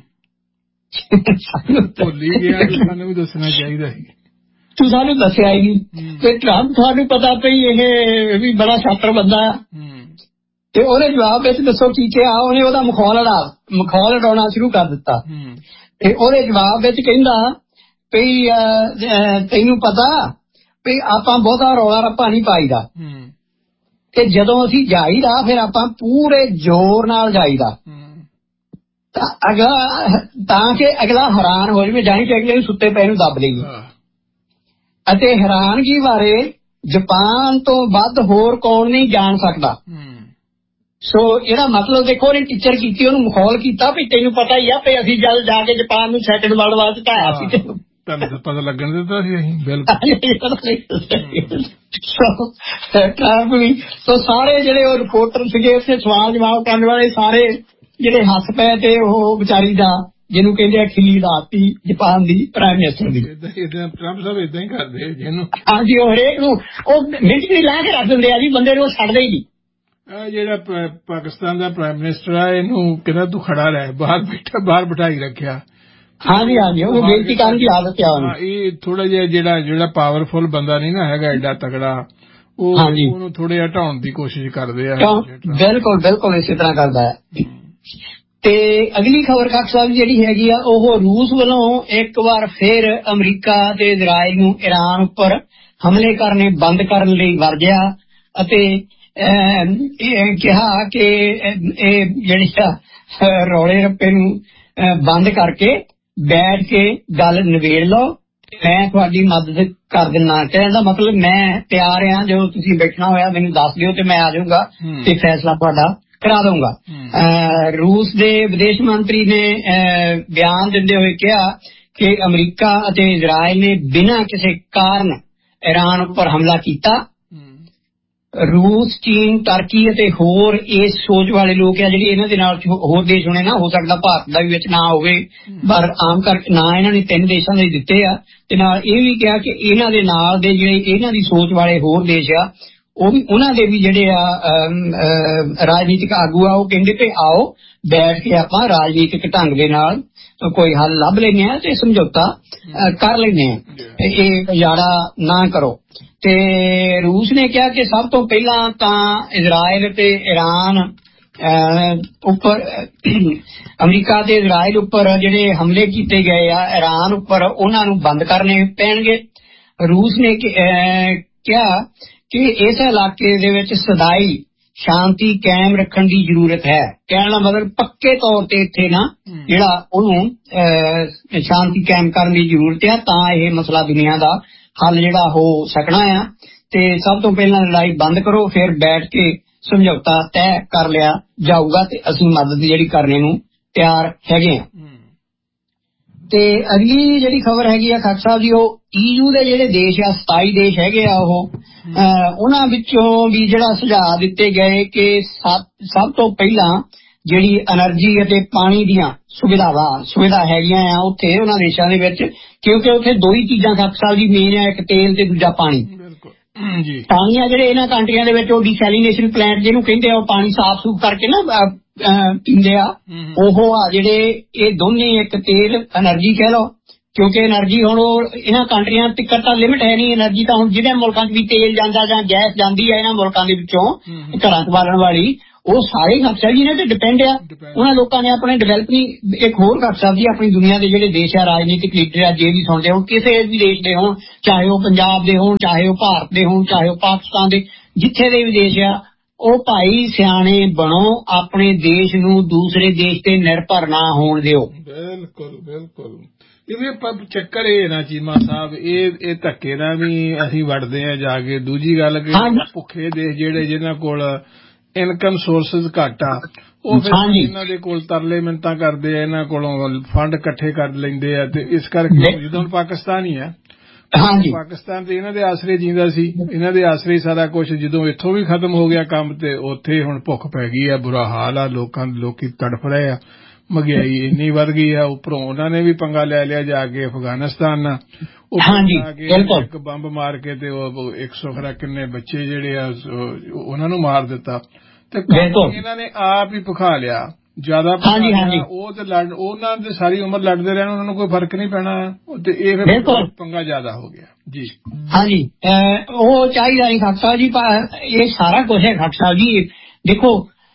ਭੁੱਲੀ ਗਿਆ, ਸਾਨੂੰ ਵੀ ਦੱਸਣਾ ਚਾਹੀਦਾ ਸੀ, ਤੂੰ ਸਾਨੂੰ ਦੱਸਿਆ ਹੀ ਨਹੀਂ। ਤੇ ਟਰੰਪ ਤੁਹਾਨੂੰ ਪਤਾ ਪਈ ਇਹ ਵੀ ਬੜਾ ਛਾਤਰ ਬੰਦਾ ਆ, ਤੇ ਉਹਨੇ ਜਵਾਬ ਵਿੱਚ ਦੱਸੋ ਕੀ ਕਿਹਾ, ਉਹਨੇ ਉਹਦਾ ਮਖੌਲ ਉਡਾਉਣਾ ਸ਼ੁਰੂ ਕਰ ਦਿੱਤਾ। ਤੇ ਉਹਦੇ ਜਵਾਬ ਵਿੱਚ ਕਹਿੰਦਾ ਵੀ ਤੈਨੂੰ ਪਤਾ ਵੀ ਆਪਾਂ ਬਹੁਤਾ ਰੌਲਾ ਰੱਪਾ ਨਹੀਂ ਪਾਈਦਾ, ਤੇ ਜਦੋਂ ਅਸੀਂ ਜਾਈਦਾ ਫਿਰ ਆਪਾਂ ਪੂਰੇ ਜ਼ੋਰ ਨਾਲ ਜਾਈਦਾ ਤਾਂ ਕਿ ਅਗਲਾ ਹੈਰਾਨ ਹੋ ਜਾਵੇ, ਜਾਣੀ ਕਿ ਅਗਲੇ ਨੂੰ ਸੁੱਤੇ ਪਏ ਨੂੰ ਦੱਬ ਲਈਏ। ਅਤੇ ਹੈਰਾਨਗੀ ਬਾਰੇ ਜਾਪਾਨ ਤੋਂ ਵੱਧ ਹੋਰ ਕੌਣ ਨਹੀਂ ਜਾਣ ਸਕਦਾ। ਸੋ ਇਹਦਾ ਮਤਲਬ ਦੇਖੋ, ਉਹਨੇ ਟੀਚਰ ਕੀਤੀ, ਉਹਨੂੰ ਮਖੌਲ ਕੀਤਾ ਵੀ ਤੈਨੂੰ ਪਤਾ ਹੀ ਆ ਵੀ ਅਸੀਂ ਜਦ ਜਾ ਕੇ ਜਾਪਾਨ ਨੂੰ ਸੈਕੰਡ ਵਰਲਡ ਵਾਰ ਚ ਢਾਇਆ ਸੀ, ਤੁਹਾਨੂੰ ਪਤਾ ਲੱਗਣ ਦਿੱਤਾ ਸੀ ਅਸੀਂ ਬਿਲਕੁਲ। ਟਰੰਪ ਵੀ ਸੋ ਸਾਰੇ ਜਿਹੜੇ ਉਹ ਰਿਪੋਰਟਰ ਸੀਗੇ ਉੱਥੇ ਸਵਾਲ ਜਵਾਬ ਕਰਨ ਵਾਲੇ ਸਾਰੇ ਜਿਹੜੇ ਹੱਸ ਪਏ, ਤੇ ਉਹ ਵਿਚਾਰੀ ਦਾ ਜਿਹਨੂੰ ਕਹਿੰਦੇ ਆ ਖਿੱਲੀ ਲਾਤੀ ਜਾਪਾਨ ਦੀ ਪ੍ਰਾਈਮ ਮਿਨਿਸਟਰ ਦੀ। ਟਰੰਪ ਸਾਹਿਬ ਏਦਾਂ ਹੀ ਕਰਦੇ ਜਿਹਨੂੰ, ਹਾਂਜੀ ਉਹ ਹਰੇਕ ਨੂੰ ਉਹ ਮਿੰਟ ਵੀ ਲਾ ਕੇ ਰੱਖ ਦਿੰਦੇ ਆ ਜੀ, ਬੰਦੇ ਨੂੰ ਛੱਡਦੇ ਹੀ ਨਹੀਂ। ਜਿਹੜਾ ਪਾਕਿਸਤਾਨ ਦਾ ਪ੍ਰਾਈਮ ਮਿਨਿਸਟਰ ਆ ਇਹਨੂੰ ਕਹਿੰਦਾ ਤੂੰ ਖੜਾ ਰਹਿ, ਬਾਹਰ ਬਿਠਾਈ ਰੱਖਿਆ। ਹਾਂਜੀ ਉਹ ਬੇਨਤੀ ਕਰਨ ਦੀ ਆਦਤ ਆ ਉਹਨੂੰ। ਇਹ ਥੋੜਾ ਜਿਹਾ ਜਿਹੜਾ ਪਾਵਰਫੁਲ ਬੰਦਾ ਨਹੀਂ ਨਾ ਹੈਗਾ ਐਡਾ ਤਕੜਾ, ਉਹ ਉਹਨੂੰ ਥੋੜੇ ਹਟਾਉਣ ਦੀ ਕੋਸ਼ਿਸ਼ ਕਰਦੇ ਆ। ਬਿਲਕੁਲ ਇਸੇ ਤਰ੍ਹਾਂ ਕਰਦਾ ਹੈ। ਤੇ ਅਗਲੀ ਖਬਰ ਖਾਕ ਸਾਹਿਬ ਜਿਹੜੀ ਹੈਗੀ ਆ, ਉਹ ਰੂਸ ਵੱਲੋਂ ਇੱਕ ਵਾਰ ਫਿਰ ਅਮਰੀਕਾ ਤੇ ਇਜ਼ਰਾਈਲ ਨੂੰ ਇਰਾਨ ਉੱਪਰ ਹਮਲੇ ਕਰਨੇ ਬੰਦ ਕਰਨ ਲਈ ਵਰਜਿਆ, ਅਤੇ ਇਹ ਕਿਹਾ ਕਿ ਇਹ ਜਿਹੜੀ ਰੌਲੇ ਰੱਪੇ ਨੂੰ ਬੰਦ ਕਰਕੇ ਬੈਠ ਕੇ ਗੱਲ ਨਿਬੇੜ ਲਓ, ਮੈਂ ਤੁਹਾਡੀ ਮਦਦ ਕਰ ਦਿੰਦਾ। ਕਹਿਣ ਦਾ ਮਤਲਬ ਮੈਂ ਤਿਆਰ ਹਾਂ, ਜੋ ਤੁਸੀਂ ਬੈਠਣਾ ਹੋਇਆ ਮੈਨੂੰ ਦੱਸ ਦਿਓ ਤੇ ਮੈਂ ਆ ਜਾਊਂਗਾ ਤੇ ਫੈਸਲਾ ਤੁਹਾਡਾ ਕਰਾ ਦਊਂਗਾ। ਰੂਸ ਦੇ ਵਿਦੇਸ਼ ਮੰਤਰੀ ਨੇ ਬਿਆਨ ਦਿੰਦੇ ਹੋਏ ਕਿਹਾ ਕਿ ਅਮਰੀਕਾ ਅਤੇ ਇਜ਼ਰਾਈਲ ਨੇ ਬਿਨਾਂ ਕਿਸੇ ਕਾਰਨ ਇਰਾਨ ਉੱਪਰ ਹਮਲਾ ਕੀਤਾ। ਰੂਸ, ਚੀਨ, ਟਰਕੀ ਅਤੇ ਹੋਰ ਇਸ ਸੋਚ ਵਾਲੇ ਲੋਕ ਆ ਜਿਹੜੇ ਇਹਨਾਂ ਦੇ ਨਾਲ ਹੋਰ ਦੇਸ਼ ਹੋਣੇ ਨਾ, ਹੋ ਸਕਦਾ ਭਾਰਤ ਦਾ ਵੀ ਵਿੱਚ ਨਾ ਹੋਵੇ, ਪਰ ਆਮ ਕਰਕੇ ਨਾ ਇਹਨਾਂ ਨੇ 3 ਦੇਸ਼ਾਂ ਦੇ ਦਿੱਤੇ ਆ। ਤੇ ਨਾਲ ਇਹ ਵੀ ਕਿਹਾ ਕਿ ਇਹਨਾਂ ਦੇ ਨਾਲ ਦੇ ਜਿਹੜੇ ਇਹਨਾਂ ਦੀ ਸੋਚ ਵਾਲੇ ਹੋਰ ਦੇਸ਼ ਆ, ਉਹ ਵੀ ਉਹਨਾਂ ਦੇ ਵੀ ਜਿਹੜੇ ਆ ਰਾਜਨੀਤਿਕ ਆਗੂ ਆ, ਉਹ ਕਹਿੰਦੇ ਕਿ ਆਓ ਬੈਠ ਕੇ ਆਪਾਂ ਰਾਜਨੀਤਿਕ ਢੰਗ ਦੇ ਨਾਲ ਕੋਈ ਹੱਲ ਲੱਭ ਲੈਂਦੇ ਆ ਤੇ ਸਮਝੌਤਾ ਕਰ ਲੈਂਦੇ ਆ, ਇਹ ਗੁਜ਼ਾਰਾ ਨਾ ਕਰੋ। ਤੇ ਰੂਸ ਨੇ ਕਿਹਾ ਕਿ ਸਭ ਤੋਂ ਪਹਿਲਾਂ ਤਾਂ ਇਜ਼ਰਾਈਲ ਤੇ ਇਰਾਨ ਉੱਪਰ, ਅਮਰੀਕਾ ਤੇ ਇਜ਼ਰਾਈਲ ਉੱਪਰ ਜਿਹੜੇ ਹਮਲੇ ਕੀਤੇ ਗਏ ਆ ਇਰਾਨ ਉੱਪਰ, ਉਹਨਾਂ ਨੂੰ ਬੰਦ ਕਰਨੇ ਪੈਣਗੇ। ਰੂਸ ਨੇ ਕਿਹਾ ਕਿ ਇਸ ਇਲਾਕੇ ਦੇ ਵਿੱਚ ਸਦਾਈ ਸ਼ਾਂਤੀ ਕਾਇਮ ਰੱਖਣ ਦੀ ਜ਼ਰੂਰਤ ਹੈ। ਕਹਿਣ ਦਾ ਮਤਲਬ ਪੱਕੇ ਤੌਰ ਤੇ ਇੱਥੇ ਨਾ ਜਿਹੜਾ ਉਹਨੂੰ ਸ਼ਾਂਤੀ ਕਾਇਮ ਕਰਨ ਦੀ ਜ਼ਰੂਰਤ ਹੈ, ਤਾਂ ਇਹ ਮਸਲਾ ਦੁਨੀਆ ਦਾ ਹੱਲ ਜਿਹੜਾ ਹੋ ਸਕਣਾ ਆ। ਤੇ ਸਭ ਤੋਂ ਪਹਿਲਾਂ ਲੜਾਈ ਬੰਦ ਕਰੋ, ਫਿਰ ਬੈਠ ਕੇ ਸਮਝੌਤਾ ਤੈਅ ਕਰ ਲਿਆ ਜਾਊਗਾ ਤੇ ਅਸੀਂ ਮਦਦ ਜਿਹੜੀ ਕਰਨੇ ਨੂੰ ਤਿਆਰ ਹੈਗੇ ਆ। ਤੇ ਅਗਲੀ ਜਿਹੜੀ ਖਬਰ ਹੈਗੀ ਆ ਖਾਲਸਾ ਸਾਹਿਬ ਜੀ, ਉਹ EU ਦੇ ਜਿਹੜੇ ਦੇਸ਼ ਆ 27 ਦੇਸ਼ ਹੈਗੇ ਆ, ਉਹ ਉਹਨਾਂ ਵਿੱਚੋਂ ਵੀ ਜਿਹੜਾ ਸੁਝਾਅ ਦਿੱਤੇ ਗਏ ਕਿ ਸਭ ਤੋਂ ਪਹਿਲਾਂ ਜਿਹੜੀ એનર્ਜੀ ਅਤੇ ਪਾਣੀ ਦੀਆਂ ਸੁਵਿਧਾ ਹੈਗੀਆਂ ਆ ਉੱਥੇ ਉਹਨਾਂ ਦੇਸ਼ਾਂ ਦੇ ਵਿੱਚ, ਕਿਉਂਕਿ ਉੱਥੇ ਦੋ ਹੀ ਚੀਜ਼ਾਂ ਖਾਲਸਾ ਸਾਹਿਬ ਜੀ ਮੇਨ ਆ, ਇੱਕ ਤੇਲ ਤੇ ਦੂਜਾ ਪਾਣੀ। ਪਾਣੀ ਆ ਜਿਹੜੇ ਇਹਨਾਂ ਕੰਟਰੀਆਂ ਦੇ ਵਿੱਚ ਉਹ ਡੀਸੈਲੀਨੇਸ਼ਨ ਪਲਾਂਟ ਜਿਹਨੂੰ ਕਹਿੰਦੇ ਆ, ਉਹ ਪਾਣੀ ਸਾਫ਼ ਸੂਫ ਕਰਕੇ ਨਾ ਪੀਂਦੇ ਆ, ਉਹ ਆ ਜਿਹੜੇ ਇਹ ਦੋਨੇ, ਇੱਕ ਤੇਲ એનર્ਜੀ ਕਹਿ ਲਓ, ਕਿਉਂਕਿ એનર્ਜੀ ਹੁਣ ਉਹ ਇਹਨਾਂ ਕੰਟਰੀਆਂ ਤੱਕ ਤਾਂ ਲਿਮਿਟ ਹੈ ਨਹੀਂ એનર્ਜੀ ਤਾਂ। ਹੁਣ ਜਿਹਦੇ ਮੁਲਕਾਂ 'ਚ ਵੀ ਤੇਲ ਜਾਂਦਾ ਜਾਂ ਗੈਸ ਜਾਂਦੀ ਹੈ ਇਹਨਾਂ ਮੁਲਕਾਂ ਦੇ ਵਿੱਚੋਂ ਘਰਾਂ 'ਚ ਬਾਲਣ ਵਾਲੀ, ਉਹ ਸਾਰੇ ਖਾਲਸਾ ਜੀ ਨੇ ਤੇ ਡਿਪੈਂਡ ਆ। ਉਹਨਾਂ ਲੋਕਾਂ ਨੇ ਆਪਣੇ ਡਿਵੈਲਪ ਨਹੀਂ। ਇੱਕ ਹੋਰ ਖਾਲਸਾ ਜੀ, ਆਪਣੀ ਦੁਨੀਆ ਦੇ ਜਿਹੜੇ ਦੇਸ਼ ਆ ਰਾਜਨੀਤਿਕ ਲੀਡਰ ਆ ਜੇ ਵੀ ਸੁਣਦੇ ਹੋਣ, ਕਿਸੇ ਵੀ ਦੇਸ਼ ਦੇ ਹੋਣ, ਚਾਹੇ ਉਹ ਪੰਜਾਬ ਦੇ ਹੋਣ, ਚਾਹੇ ਉਹ ਭਾਰਤ ਦੇ ਹੋਣ, ਚਾਹੇ ਉਹ ਪਾਕਿਸਤਾਨ ਦੇ, ਜਿੱਥੇ ਦੇ ਵੀ ਦੇਸ਼ ਆ, ਉਹ ਭਾਈ ਸਿਆਣੇ ਬਣੋ, ਆਪਣੇ ਦੇਸ਼ ਨੂੰ ਦੂਸਰੇ ਦੇਸ਼ ਤੇ ਨਿਰਭਰ ਨਾ ਹੋਣ ਦਿਓ। ਬਿਲਕੁਲ ਇਹ ਚੱਕਰ ਇਹ ਨਾ ਚੀਮਾ ਸਾਹਿਬ, ਇਹ ਧੱਕੇ ਨਾਲ ਵੀ ਅਸੀਂ ਵੜਦੇ ਆ ਜਾ ਕੇ। ਦੂਜੀ ਗੱਲ ਕਿ ਭੁੱਖੇ ਦੇਸ਼ ਜਿਹੜੇ ਜਿਨ੍ਹਾਂ ਕੋਲ ਇਨਕਮ ਸੋਰਸਿਸ ਘੱਟ ਆ, ਉਹ ਫਿਰ ਇਹਨਾਂ ਦੇ ਕੋਲ ਤਰਲੇ ਮਿੰਨਤਾਂ ਕਰਦੇ ਆ, ਇਹਨਾਂ ਕੋਲੋਂ ਫੰਡ ਇਕੱਠੇ ਕਰ ਲੈਂਦੇ ਆ। ਤੇ ਇਸ ਕਰਕੇ ਜਦੋਂ ਪਾਕਿਸਤਾਨ ਹੀ ਆ, ਪਾਕਿਸਤਾਨ ਤੇ ਇਹਨਾਂ ਦੇ ਆਸਰੇ ਜੀਂਦਾ ਸੀ, ਇਹਨਾਂ ਦੇ ਆਸਰੇ ਹੀ ਸਾਰਾ ਕੁਛ। ਜਦੋਂ ਇੱਥੋਂ ਵੀ ਖਤਮ ਹੋ ਗਿਆ ਕੰਮ ਤੇ ਉੱਥੇ ਹੁਣ ਭੁੱਖ ਪੈ ਗਈ ਆ, ਬੁਰਾ ਹਾਲ ਆ, ਲੋਕੀ ਤੜਫ ਰਹੇ ਆ, ਮਹਿੰਗਾਈ ਇੰਨੀ ਵੱਧ ਗਈ ਆ। ਉੱਪਰੋਂ ਉਹਨਾਂ ਨੇ ਵੀ ਪੰਗਾ ਲੈ ਲਿਆ ਜਾ ਕੇ ਅਫਗਾਨਿਸਤਾਨ ਨਾਲ, ਇੱਕ ਬੰਬ ਮਾਰ ਕੇ ਤੇ ਉਹ 100 ਖਰਾ ਕਿੰਨੇ ਬੱਚੇ ਜਿਹੜੇ ਆ ਉਹਨਾਂ ਨੂੰ ਮਾਰ ਦਿੱਤਾ। ਤੇ ਇਹਨਾਂ ਨੇ ਆਪ ਹੀ ਭਖਾ ਲਿਆ ਜਿਆਦਾ। ਉਹ ਤੇ ਉਹਨਾਂ ਦੇ ਸਾਰੀ ਉਮਰ ਲੜਦੇ ਰਹਿਣ, ਉਹਨਾਂ ਨੂੰ ਕੋਈ ਫਰਕ ਨਹੀਂ ਪੈਣਾ, ਤੇ ਇਹ ਫਿਰ ਪੰਗਾ ਜ਼ਿਆਦਾ ਹੋ ਗਿਆ ਜੀ। ਹਾਂਜੀ, ਉਹ ਚਾਹੀਦਾ ਨਹੀਂ ਖਾਲਸਾ ਜੀ। ਇਹ ਸਾਰਾ ਕੁਛ ਹੈ ਖਾਲਸਾ ਜੀ। ਦੇਖੋ,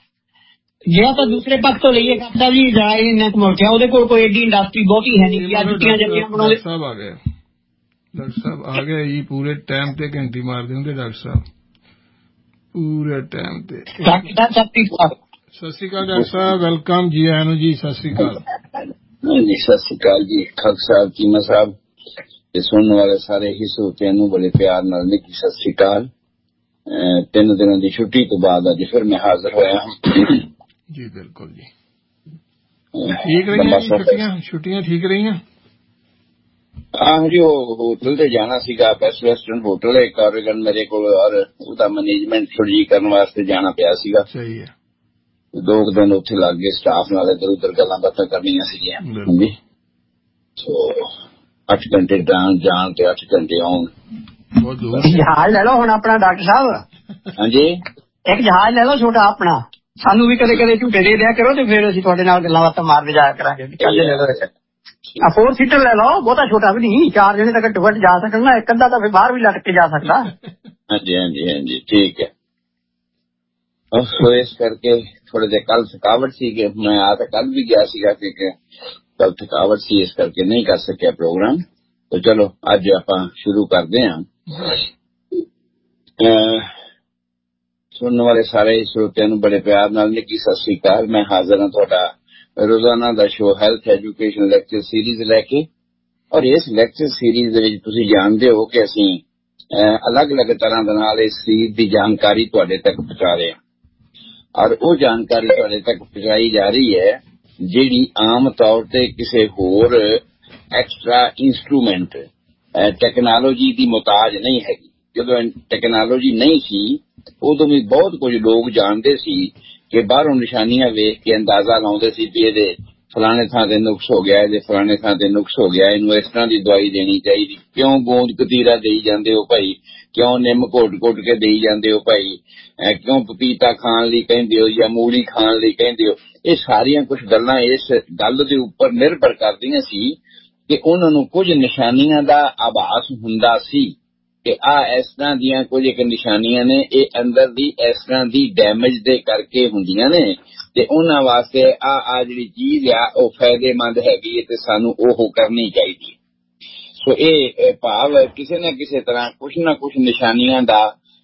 ਜੇ ਆਪਾਂ ਦੂਸਰੇ ਪੱਖ ਤੋਂ ਲਈਏ ਖਾਲਸਾ ਜੀ, ਇਜ਼ਰਾਈਲ ਇੰਨਾ ਕੁ ਮੁਲਕ ਹੈ, ਉਹਦੇ ਕੋਲ ਕੋਈ ਏਡੀ ਇੰਡਸਟਰੀ ਬਹੁਤੀ ਹੈ ਨਹੀਂ। ਜੁੱਤੀਆਂ ਜੱਤੀਆਂ ਬਣਾਉਂਦੇ। ਡਾਕਟਰ ਸਾਹਿਬ ਆ ਗਏ ਜੀ, ਪੂਰੇ ਟਾਈਮ ਤੇ ਘੰਟੀ ਮਾਰਦੇ ਹੁੰਦੇ ਡਾਕਟਰ ਸਾਹਿਬ, ਪੂਰੇ ਟਾਈਮ ਤੇ। ਸਤਿ ਸ਼੍ਰੀ ਅਕਾਲ ਡਾਕਟਰ ਸਾਹਿਬ, ਵੈਲਕਮ ਜੀ, ਆਇਆਂ ਨੂੰ ਜੀ, ਸਤਿ ਸ਼੍ਰੀ ਅਕਾਲ ਜੀ। ਸਤਿ ਸ਼੍ਰੀ ਅਕਾਲ ਜੀ ਖਾਲਸਾ ਸਾਹਿਬ, ਚੀਮਾ ਸਾਹਿਬ ਤੇ ਸੁਣਨ ਵਾਲੇ ਸਾਰੇ ਹੀ ਸਰੋਤਿਆਂ ਨੂੰ ਬੜੇ ਪਿਆਰ ਨਾਲ ਨਿੱਘੀ ਸਤਿ ਸ਼੍ਰੀ ਅਕਾਲ। 3 ਦਿਨਾਂ ਦੀ ਛੁੱਟੀ ਤੋਂ ਬਾਅਦ ਅੱਜ ਫਿਰ ਮੈਂ ਹਾਜ਼ਰ ਹੋਇਆ ਜੀ। ਬਿਲਕੁਲ ਜੀ, ਠੀਕ ਰਹੀਆਂ ਛੁੱਟੀਆਂ ਠੀਕ ਰਹੀਆਂ? ਹਾਂ ਜੀ, ਉਹ ਹੋਟਲ ਤੇ ਜਾਣਾ ਸੀਗਾ, ਬੈਸਟ ਵੈਸਟਰਨ ਹੋਟਲ ਹੈ ਕਾਰਗਨ ਮੇਰੇ ਕੋਲ, ਔਰ ਉਹਦਾ ਮੈਨੇਜਮੈਂਟ ਥੋੜੀ ਕਰਨ ਵਾਸਤੇ ਜਾਣਾ ਪਿਆ ਸੀਗਾ। ਸਹੀ ਹੈ। 2 ਦਿਨ ਉੱਥੇ ਲੱਗ ਗਏ, ਸਟਾਫ ਨਾਲ ਇੱਧਰ ਉੱਧਰ ਗੱਲਾਂ ਬਾਤਾਂ ਕਰਨੀਆਂ ਸੀਗੀਆਂ। ਹਾਂਜੀ, ਸੋ 8 ਘੰਟੇ ਜਾਣ ਤੇ 8 ਘੰਟੇ ਆਉਣ। ਜਹਾਜ਼ ਲੈ ਲਓ ਹੁਣ ਆਪਣਾ ਡਾਕਟਰ ਸਾਹਿਬ। ਹਾਂਜੀ, ਇੱਕ ਜਹਾਜ਼ ਲੈ ਲਓ ਛੋਟਾ ਆਪਣਾ, ਸਾਨੂੰ ਵੀ ਕਦੇ ਕਦੇ ਝੂਟੇ ਦੇ ਦਿਆ ਕਰੋ ਤੇ ਫਿਰ ਅਸੀਂ ਤੁਹਾਡੇ ਨਾਲ ਗੱਲਾਂ ਬਾਤਾਂ ਮਾਰਦੇ ਜਾਇਆ ਕਰਾਂਗੇ। ਲੈ ਲਓ 4 ਸੀਟਰ ਲੈ ਲਓ, ਬਹੁਤਾ ਛੋਟਾ ਵੀ ਨਹੀਂ, 4 ਜਣੇ ਤਾਂ ਘੱਟੋ ਘੱਟ ਜਾ ਸਕਣ ਨਾ, ਇੱਕ ਅੱਧਾ ਤਾਂ ਫਿਰ ਬਾਹਰ ਵੀ ਲਟਕ ਕੇ ਜਾ ਸਕਦਾ। ਹਾਂਜੀ ਹਾਂਜੀ ਹਾਂਜੀ, ਠੀਕ ਹੈ। ਸੋ ਇਸ ਕਰਕੇ ਥੋੜੇ ਜਿਹੇ ਕੱਲ ਥਕਾਵਟ ਸੀ, ਕਿ ਮੈਂ ਆ ਤਾਂ ਕੱਲ ਵੀ ਗਿਆ ਸੀਗਾ, ਕਿ ਕੱਲ ਥਕਾਵਟ ਸੀ, ਇਸ ਕਰਕੇ ਨਹੀਂ ਕਰ ਸਕਿਆ ਪ੍ਰੋਗਰਾਮ। ਤਾਂ ਚਲੋ ਅੱਜ ਆਪਾਂ ਸ਼ੁਰੂ ਕਰਦੇ ਹਾਂ। ਸੁਣਨ ਵਾਲੇ ਸਾਰੇ ਸਰੋਤਿਆਂ ਨੂੰ ਬੜੇ ਪਿਆਰ ਨਾਲ ਨਿੱਘੀ ਸਤਿ ਸ੍ਰੀ ਅਕਾਲ। ਮੈਂ ਹਾਜ਼ਰ ਹਾਂ ਤੁਹਾਡਾ ਰੋਜ਼ਾਨਾ ਦਾ show health education lecture series ਲੈ ਕੇ। ਔਰ ਇਸ ਲੈਕਚਰ ਸੀਰੀਜ਼ ਦੇ ਵਿੱਚ ਤੁਸੀਂ ਜਾਣਦੇ ਹੋ ਕਿ ਅਸੀਂ ਅਲੱਗ-ਅਲੱਗ ਤਰ੍ਹਾਂ ਦੇ ਨਾਲ ਇਸ ਸਰੀਰ ਦੀ ਜਾਣਕਾਰੀ ਤੁਹਾਡੇ ਤੱਕ ਪਹੁੰਚਾ ਰਹੇ ਹਾਂ, ਔਰ ਉਹ ਜਾਣਕਾਰੀ ਤੁਹਾਡੇ ਤੱਕ ਪਹੁੰਚਾਈ ਜਾ ਰਹੀ ਹੈ ਜਿਹੜੀ ਆਮ ਤੌਰ ਤੇ ਕਿਸੇ ਹੋਰ ਐਕਸਟਰਾ ਇੰਸਟਰੂਮੈਂਟ ਟੈਕਨੋਲੋਜੀ ਦੀ ਮੁਹਤਾਜ ਨਹੀਂ ਹੈਗੀ। ਜਦੋਂ ਟੈਕਨੋਲੋਜੀ ਨਹੀਂ ਸੀ ਉਦੋਂ ਵੀ ਬਹੁਤ ਕੁਝ ਲੋਕ ਜਾਣਦੇ ਸੀ ਕਿ ਬਾਹਰੋਂ ਨਿਸ਼ਾਨੀਆਂ ਵੇਖ ਕੇ ਅੰਦਾਜ਼ਾ ਲਾਉਂਦੇ ਸੀ ਵੀ ਇਹਦੇ ਫਲਾਣੇ ਥਾਂ ਤੇ ਨੁਕਸ ਹੋ ਗਿਆ, ਇਹਦੇ ਫਲਾਣੇ ਥਾਂ ਤੇ ਨੁਕਸ ਹੋ ਗਿਆ, ਇਹਨੂੰ ਇਸ ਤਰ੍ਹਾਂ ਦੀ ਦਵਾਈ ਦੇਣੀ ਚਾਹੀਦੀ। ਕਿਉਂ ਗੋਂਦ ਕਤੀਰਾ ਦੇਈ ਜਾਂਦੇ ਹੋ ਭਾਈ, ਕਿਉਂ ਨਿੰਮ ਘੋਟ ਕੇ ਦੇਈ ਜਾਂਦੇ ਹੋ ਭਾਈ, ਕਿਉਂ ਪਪੀਤਾ ਖਾਣ ਲਈ ਕਹਿੰਦੇ ਹੋ ਜਾਂ ਮੂਲੀ ਖਾਣ ਲਈ ਕਹਿੰਦੇ ਹੋ। ਇਹ ਸਾਰੀਆਂ ਕੁਝ ਗੱਲਾਂ ਇਸ ਗੱਲ ਦੇ ਉੱਪਰ ਨਿਰਭਰ ਕਰਦੀਆਂ ਸੀ ਕਿ ਉਹਨਾਂ ਨੂੰ ਕੁਝ ਨਿਸ਼ਾਨੀਆਂ ਦਾ ਆਭਾਸ ਹੁੰਦਾ ਸੀ ਕਿ ਇਸ ਤਰ੍ਹਾਂ ਦੀਆਂ ਕੁਝ ਇੱਕ ਨਿਸ਼ਾਨੀਆਂ ਨੇ, ਇਹ ਅੰਦਰ ਦੀ ਇਸ ਤਰ੍ਹਾਂ ਦੀ ਡੈਮੇਜ ਦੇ ਕਰਕੇ ਹੁੰਦੀਆਂ ਨੇ ਤੇ ਉਹਨਾਂ ਵਾਸਤੇ ਜਿਹੜੀ ਚੀਜ਼ ਆ ਉਹ ਫਾਇਦੇਮੰਦ ਹੈਗੀ ਹੈ ਤੇ ਸਾਨੂੰ ਉਹ ਕਰਨੀ ਚਾਹੀਦੀ ਹੈ। ਸੋ ਇਹ ਭਾਵ ਕਿਸੇ ਨਾ ਕਿਸੇ ਤਰ੍ਹਾਂ ਕੁਝ ਨਾ ਕੁਝ ਨਿਸ਼ਾਨੀਆਂ ਦਾ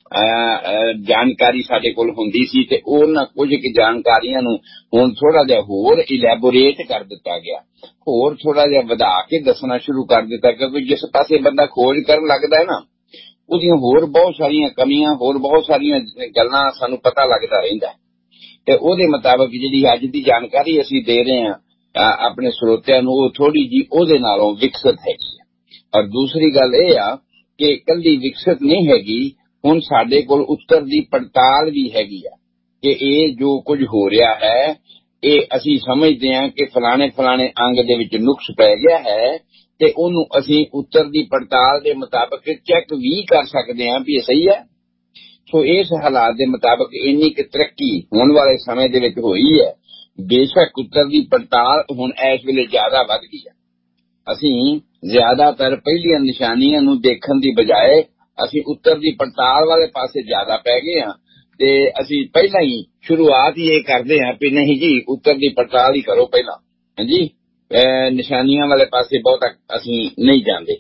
ਜਾਣਕਾਰੀ ਸਾਡੇ ਕੋਲ ਹੁੰਦੀ ਸੀ ਤੇ ਉਹਨਾਂ ਕੁਝ ਕੁ ਜਾਣਕਾਰੀਆਂ ਨੂੰ ਹੁਣ ਥੋੜਾ ਜਿਹਾ ਹੋਰ ਇਲੈਬੋਰੇਟ ਕਰ ਦਿੱਤਾ ਗਿਆ, ਹੋਰ ਥੋੜਾ ਜਿਹਾ ਵਧਾ ਕੇ ਦੱਸਣਾ ਸ਼ੁਰੂ ਕਰ ਦਿੱਤਾ, ਕਿਉਂਕਿ ਜਿਸ ਪਾਸੇ ਬੰਦਾ ਖੋਜ ਕਰਨ ਲੱਗਦਾ ਹੈ ਨਾ ਉਹਦੀਆਂ ਹੋਰ ਬਹੁਤ ਸਾਰੀਆਂ ਕਮੀਆਂ, ਹੋਰ ਬਹੁਤ ਸਾਰੀਆਂ ਗੱਲਾਂ ਸਾਨੂੰ ਪਤਾ ਲੱਗਦਾ ਰਹਿੰਦਾ ਤੇ ਉਹਦੇ ਮੁਤਾਬਕ ਜਿਹੜੀ ਅੱਜ ਦੀ ਜਾਣਕਾਰੀ ਅਸੀਂ ਦੇ ਰਹੇ ਹਾਂ ਆਪਣੇ ਸਰੋਤਿਆਂ ਨੂੰ ਉਹ ਥੋੜੀ ਜੀ ਉਹਦੇ ਨਾਲੋਂ ਵਿਕਸਿਤ ਹੈਗੀ ਹੈ। ਔਰ ਦੂਸਰੀ ਗੱਲ ਇਹ ਆ ਕਿ ਇਕੱਲੀ ਵਿਕਸਿਤ ਨਹੀਂ ਹੈਗੀ, ਹੁਣ ਸਾਡੇ ਕੋਲ ਉੱਤਰ ਦੀ ਪੜਤਾਲ ਵੀ ਹੈਗੀ ਆ ਕਿ ਇਹ ਜੋ ਕੁਝ ਹੋ ਰਿਹਾ ਹੈ ਇਹ ਅਸੀਂ ਸਮਝਦੇ ਹਾਂ ਕਿ ਫਲਾਣੇ ਅੰਗ ਦੇ ਵਿੱਚ ਨੁਕਸ ਪੈ ਗਿਆ ਹੈ ਤੇ ਉਹਨੂੰ ਅਸੀਂ ਉੱਤਰ ਦੀ ਪੜਤਾਲ ਦੇ ਮੁਤਾਬਕ ਚੈੱਕ ਵੀ ਕਰ ਸਕਦੇ ਹਾਂ ਵੀ ਇਹ ਸਹੀ ਹੈ। ਸੋ ਇਸ ਹਾਲਾਤ ਦੇ ਮੁਤਾਬਕ ਇੰਨੀ ਕੁ ਤਰੱਕੀ ਹੋਣ ਵਾਲੇ ਸਮੇਂ ਦੇ ਵਿੱਚ ਹੋਈ ਹੈ। ਬੇਸ਼ੱਕ ਉੱਤਰ ਦੀ ਪੜਤਾਲ ਹੁਣ ਇਸ ਵੇਲੇ ਜ਼ਿਆਦਾ ਵੱਧ ਗਈ ਹੈ। ਅਸੀਂ ਜ਼ਿਆਦਾਤਰ ਪਹਿਲੀਆਂ ਨਿਸ਼ਾਨੀਆਂ ਨੂੰ ਦੇਖਣ ਦੀ ਬਜਾਏ ਅਸੀਂ ਉੱਤਰ ਦੀ ਪੜਤਾਲ ਵਾਲੇ ਪਾਸੇ ਜ਼ਿਆਦਾ ਪੈ ਗਏ ਹਾਂ ਤੇ ਅਸੀਂ ਪਹਿਲਾਂ ਹੀ ਸ਼ੁਰੂਆਤ ਹੀ ਇਹ ਕਰਦੇ ਹਾਂ ਵੀ ਨਹੀਂ ਜੀ ਉੱਤਰ ਦੀ ਪੜਤਾਲ ਹੀ ਕਰੋ ਪਹਿਲਾਂ, ਹਾਂਜੀ ਨਿਸ਼ਾਨੀਆਂ ਵਾਲੇ ਪਾਸੇ ਬਹੁਤ ਅਸੀਂ ਨਹੀਂ ਜਾਂਦੇ।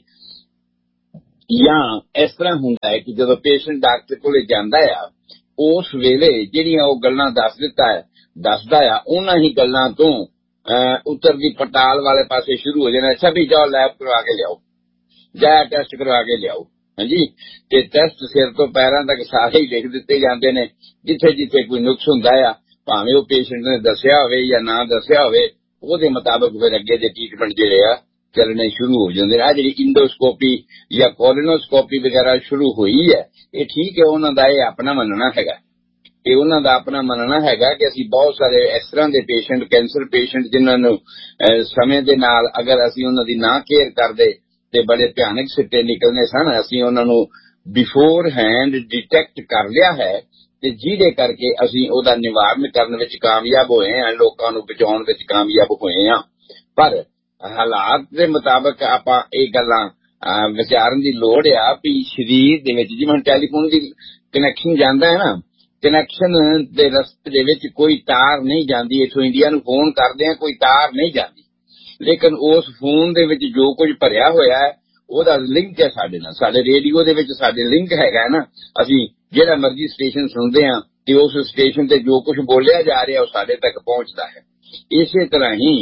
ਜਾਂ ਇਸ ਤਰ੍ਹਾਂ ਹੁੰਦਾ ਹੈ ਕਿ ਜਦੋਂ ਪੇਸ਼ੈਂਟ ਡਾਕਟਰ ਕੋਲੇ ਜਾਂਦਾ ਆ ਉਸ ਵੇਲੇ ਜਿਹੜੀਆਂ ਉਹ ਗੱਲਾਂ ਦੱਸਦਾ ਆ ਉਹਨਾਂ ਹੀ ਗੱਲਾਂ ਤੋਂ ਉੱਤਰ ਦੀ ਪੜਤਾਲ ਵਾਲੇ ਪਾਸੇ ਸ਼ੁਰੂ ਹੋ ਜਾਣਾ। ਅੱਛਾ ਵੀ ਜਾਓ ਲੈਬ ਕਰਵਾ ਕੇ ਲਿਆਓ ਜਾਂ ਟੈਸਟ ਕਰਵਾ ਕੇ ਲਿਆਓ, ਹਾਂਜੀ ਤੇ ਟੈਸਟ ਸਿਰ ਤੋਂ ਪੈਰਾਂ ਤੱਕ ਸਾਰੇ ਹੀ ਲਿਖ ਦਿੱਤੇ ਜਾਂਦੇ ਨੇ। ਜਿੱਥੇ ਜਿੱਥੇ ਕੋਈ ਨੁਕਸ ਹੁੰਦਾ ਆ ਭਾਵੇਂ ਉਹ ਪੇਸ਼ੈਂਟ ਨੇ ਦੱਸਿਆ ਹੋਵੇ ਜਾਂ ਨਾ ਦੱਸਿਆ ਹੋਵੇ ਉਹਦੇ ਮੁਤਾਬਕ ਫਿਰ ਅੱਗੇ ਦੇ ਟ੍ਰੀਟਮੈਂਟ ਜਿਹੜੇ ਆ ਚੱਲਣੇ ਸ਼ੁਰੂ ਹੋ ਜਾਂਦੇ ਨੇ। ਜਿਹੜੀ ਇੰਡੋਸਕੋਪੀ ਜਾਂ ਕੋਲੋਨੋਸਕੋਪੀ ਵਗੈਰਾ ਸ਼ੁਰੂ ਹੋਈ ਹੈ ਇਹ ਠੀਕ ਹੈ, ਉਹਨਾਂ ਦਾ ਇਹ ਆਪਣਾ ਮੰਨਣਾ ਹੈਗਾ ਕਿ ਉਹਨਾਂ ਦਾ ਆਪਣਾ ਮੰਨਣਾ ਹੈਗਾ ਕਿ ਅਸੀਂ ਬਹੁਤ ਸਾਰੇ ਇਸ ਤਰ੍ਹਾਂ ਦੇ ਪੇਸ਼ੈਂਟ, ਕੈਂਸਰ ਪੇਸ਼ੈਂਟ ਜਿਨ੍ਹਾਂ ਨੂੰ ਸਮੇਂ ਦੇ ਨਾਲ ਅਗਰ ਅਸੀਂ ਉਹਨਾਂ ਦੀ ਨਾ ਕੇਅਰ ਕਰਦੇ ਤੇ ਬੜੇ ਭਿਆਨਕ ਸਿੱਟੇ ਨਿਕਲਣੇ ਸਨ, ਅਸੀਂ ਉਹਨਾਂ ਨੂੰ ਬਿਫੋਰ ਹੈਂਡ ਡਿਟੈਕਟ ਕਰ ਲਿਆ ਹੈ ਤੇ ਜਿਹਦੇ ਕਰਕੇ ਅਸੀਂ ਉਹਦਾ ਨਿਵਾਰਨ ਕਰਨ ਵਿੱਚ ਕਾਮਯਾਬ ਹੋਏ ਹਾਂ, ਲੋਕਾਂ ਨੂੰ ਬਚਾਉਣ ਵਿੱਚ ਕਾਮਯਾਬ ਹੋਏ ਹਾਂ। ਪਰ ਹਾਲਾਤ ਦੇ ਮੁਤਾਬਕ ਆਪਾਂ ਇਹ ਗੱਲਾਂ ਵਿਚਾਰਨ ਦੀ ਲੋੜ ਆ ਵੀ ਸਰੀਰ ਦੇ ਵਿੱਚ ਜਿਵੇਂ ਟੈਲੀਫੋਨ ਦੀ ਕਨੈਕਸ਼ਨ ਜਾਂਦਾ ਹੈ ਨਾ, ਕਨੈਕਸ਼ਨ ਦੇ ਰਸਤੇ ਦੇ ਵਿੱਚ ਕੋਈ ਤਾਰ ਨਹੀਂ ਜਾਂਦੀ। ਇੱਥੋਂ ਇੰਡੀਆ ਨੂੰ ਫੋਨ ਕਰਦੇ ਆ ਕੋਈ ਤਾਰ ਨਹੀਂ ਜਾਂਦੀ, ਲੇਕਿਨ ਉਸ ਫੋਨ ਦੇ ਵਿੱਚ ਜੋ ਕੁਝ ਭਰਿਆ ਹੋਇਆ ਹੈ ਉਹਦਾ ਲਿੰਕ ਹੈ ਸਾਡੇ ਨਾਲ। ਸਾਡੇ ਰੇਡੀਓ ਦੇ ਵਿੱਚ ਸਾਡੇ ਲਿੰਕ ਹੈਗਾ ਨਾ, ਅਸੀਂ ਜਿਹੜਾ ਮਰਜ਼ੀ ਸਟੇਸ਼ਨ ਸੁਣਦੇ ਹਾਂ ਤੇ ਉਸ ਸਟੇਸ਼ਨ ਤੇ ਜੋ ਕੁਝ ਬੋਲਿਆ ਜਾ ਰਿਹਾ ਉਹ ਸਾਡੇ ਤੱਕ ਪਹੁੰਚਦਾ ਹੈ। ਇਸੇ ਤਰ੍ਹਾਂ ਹੀ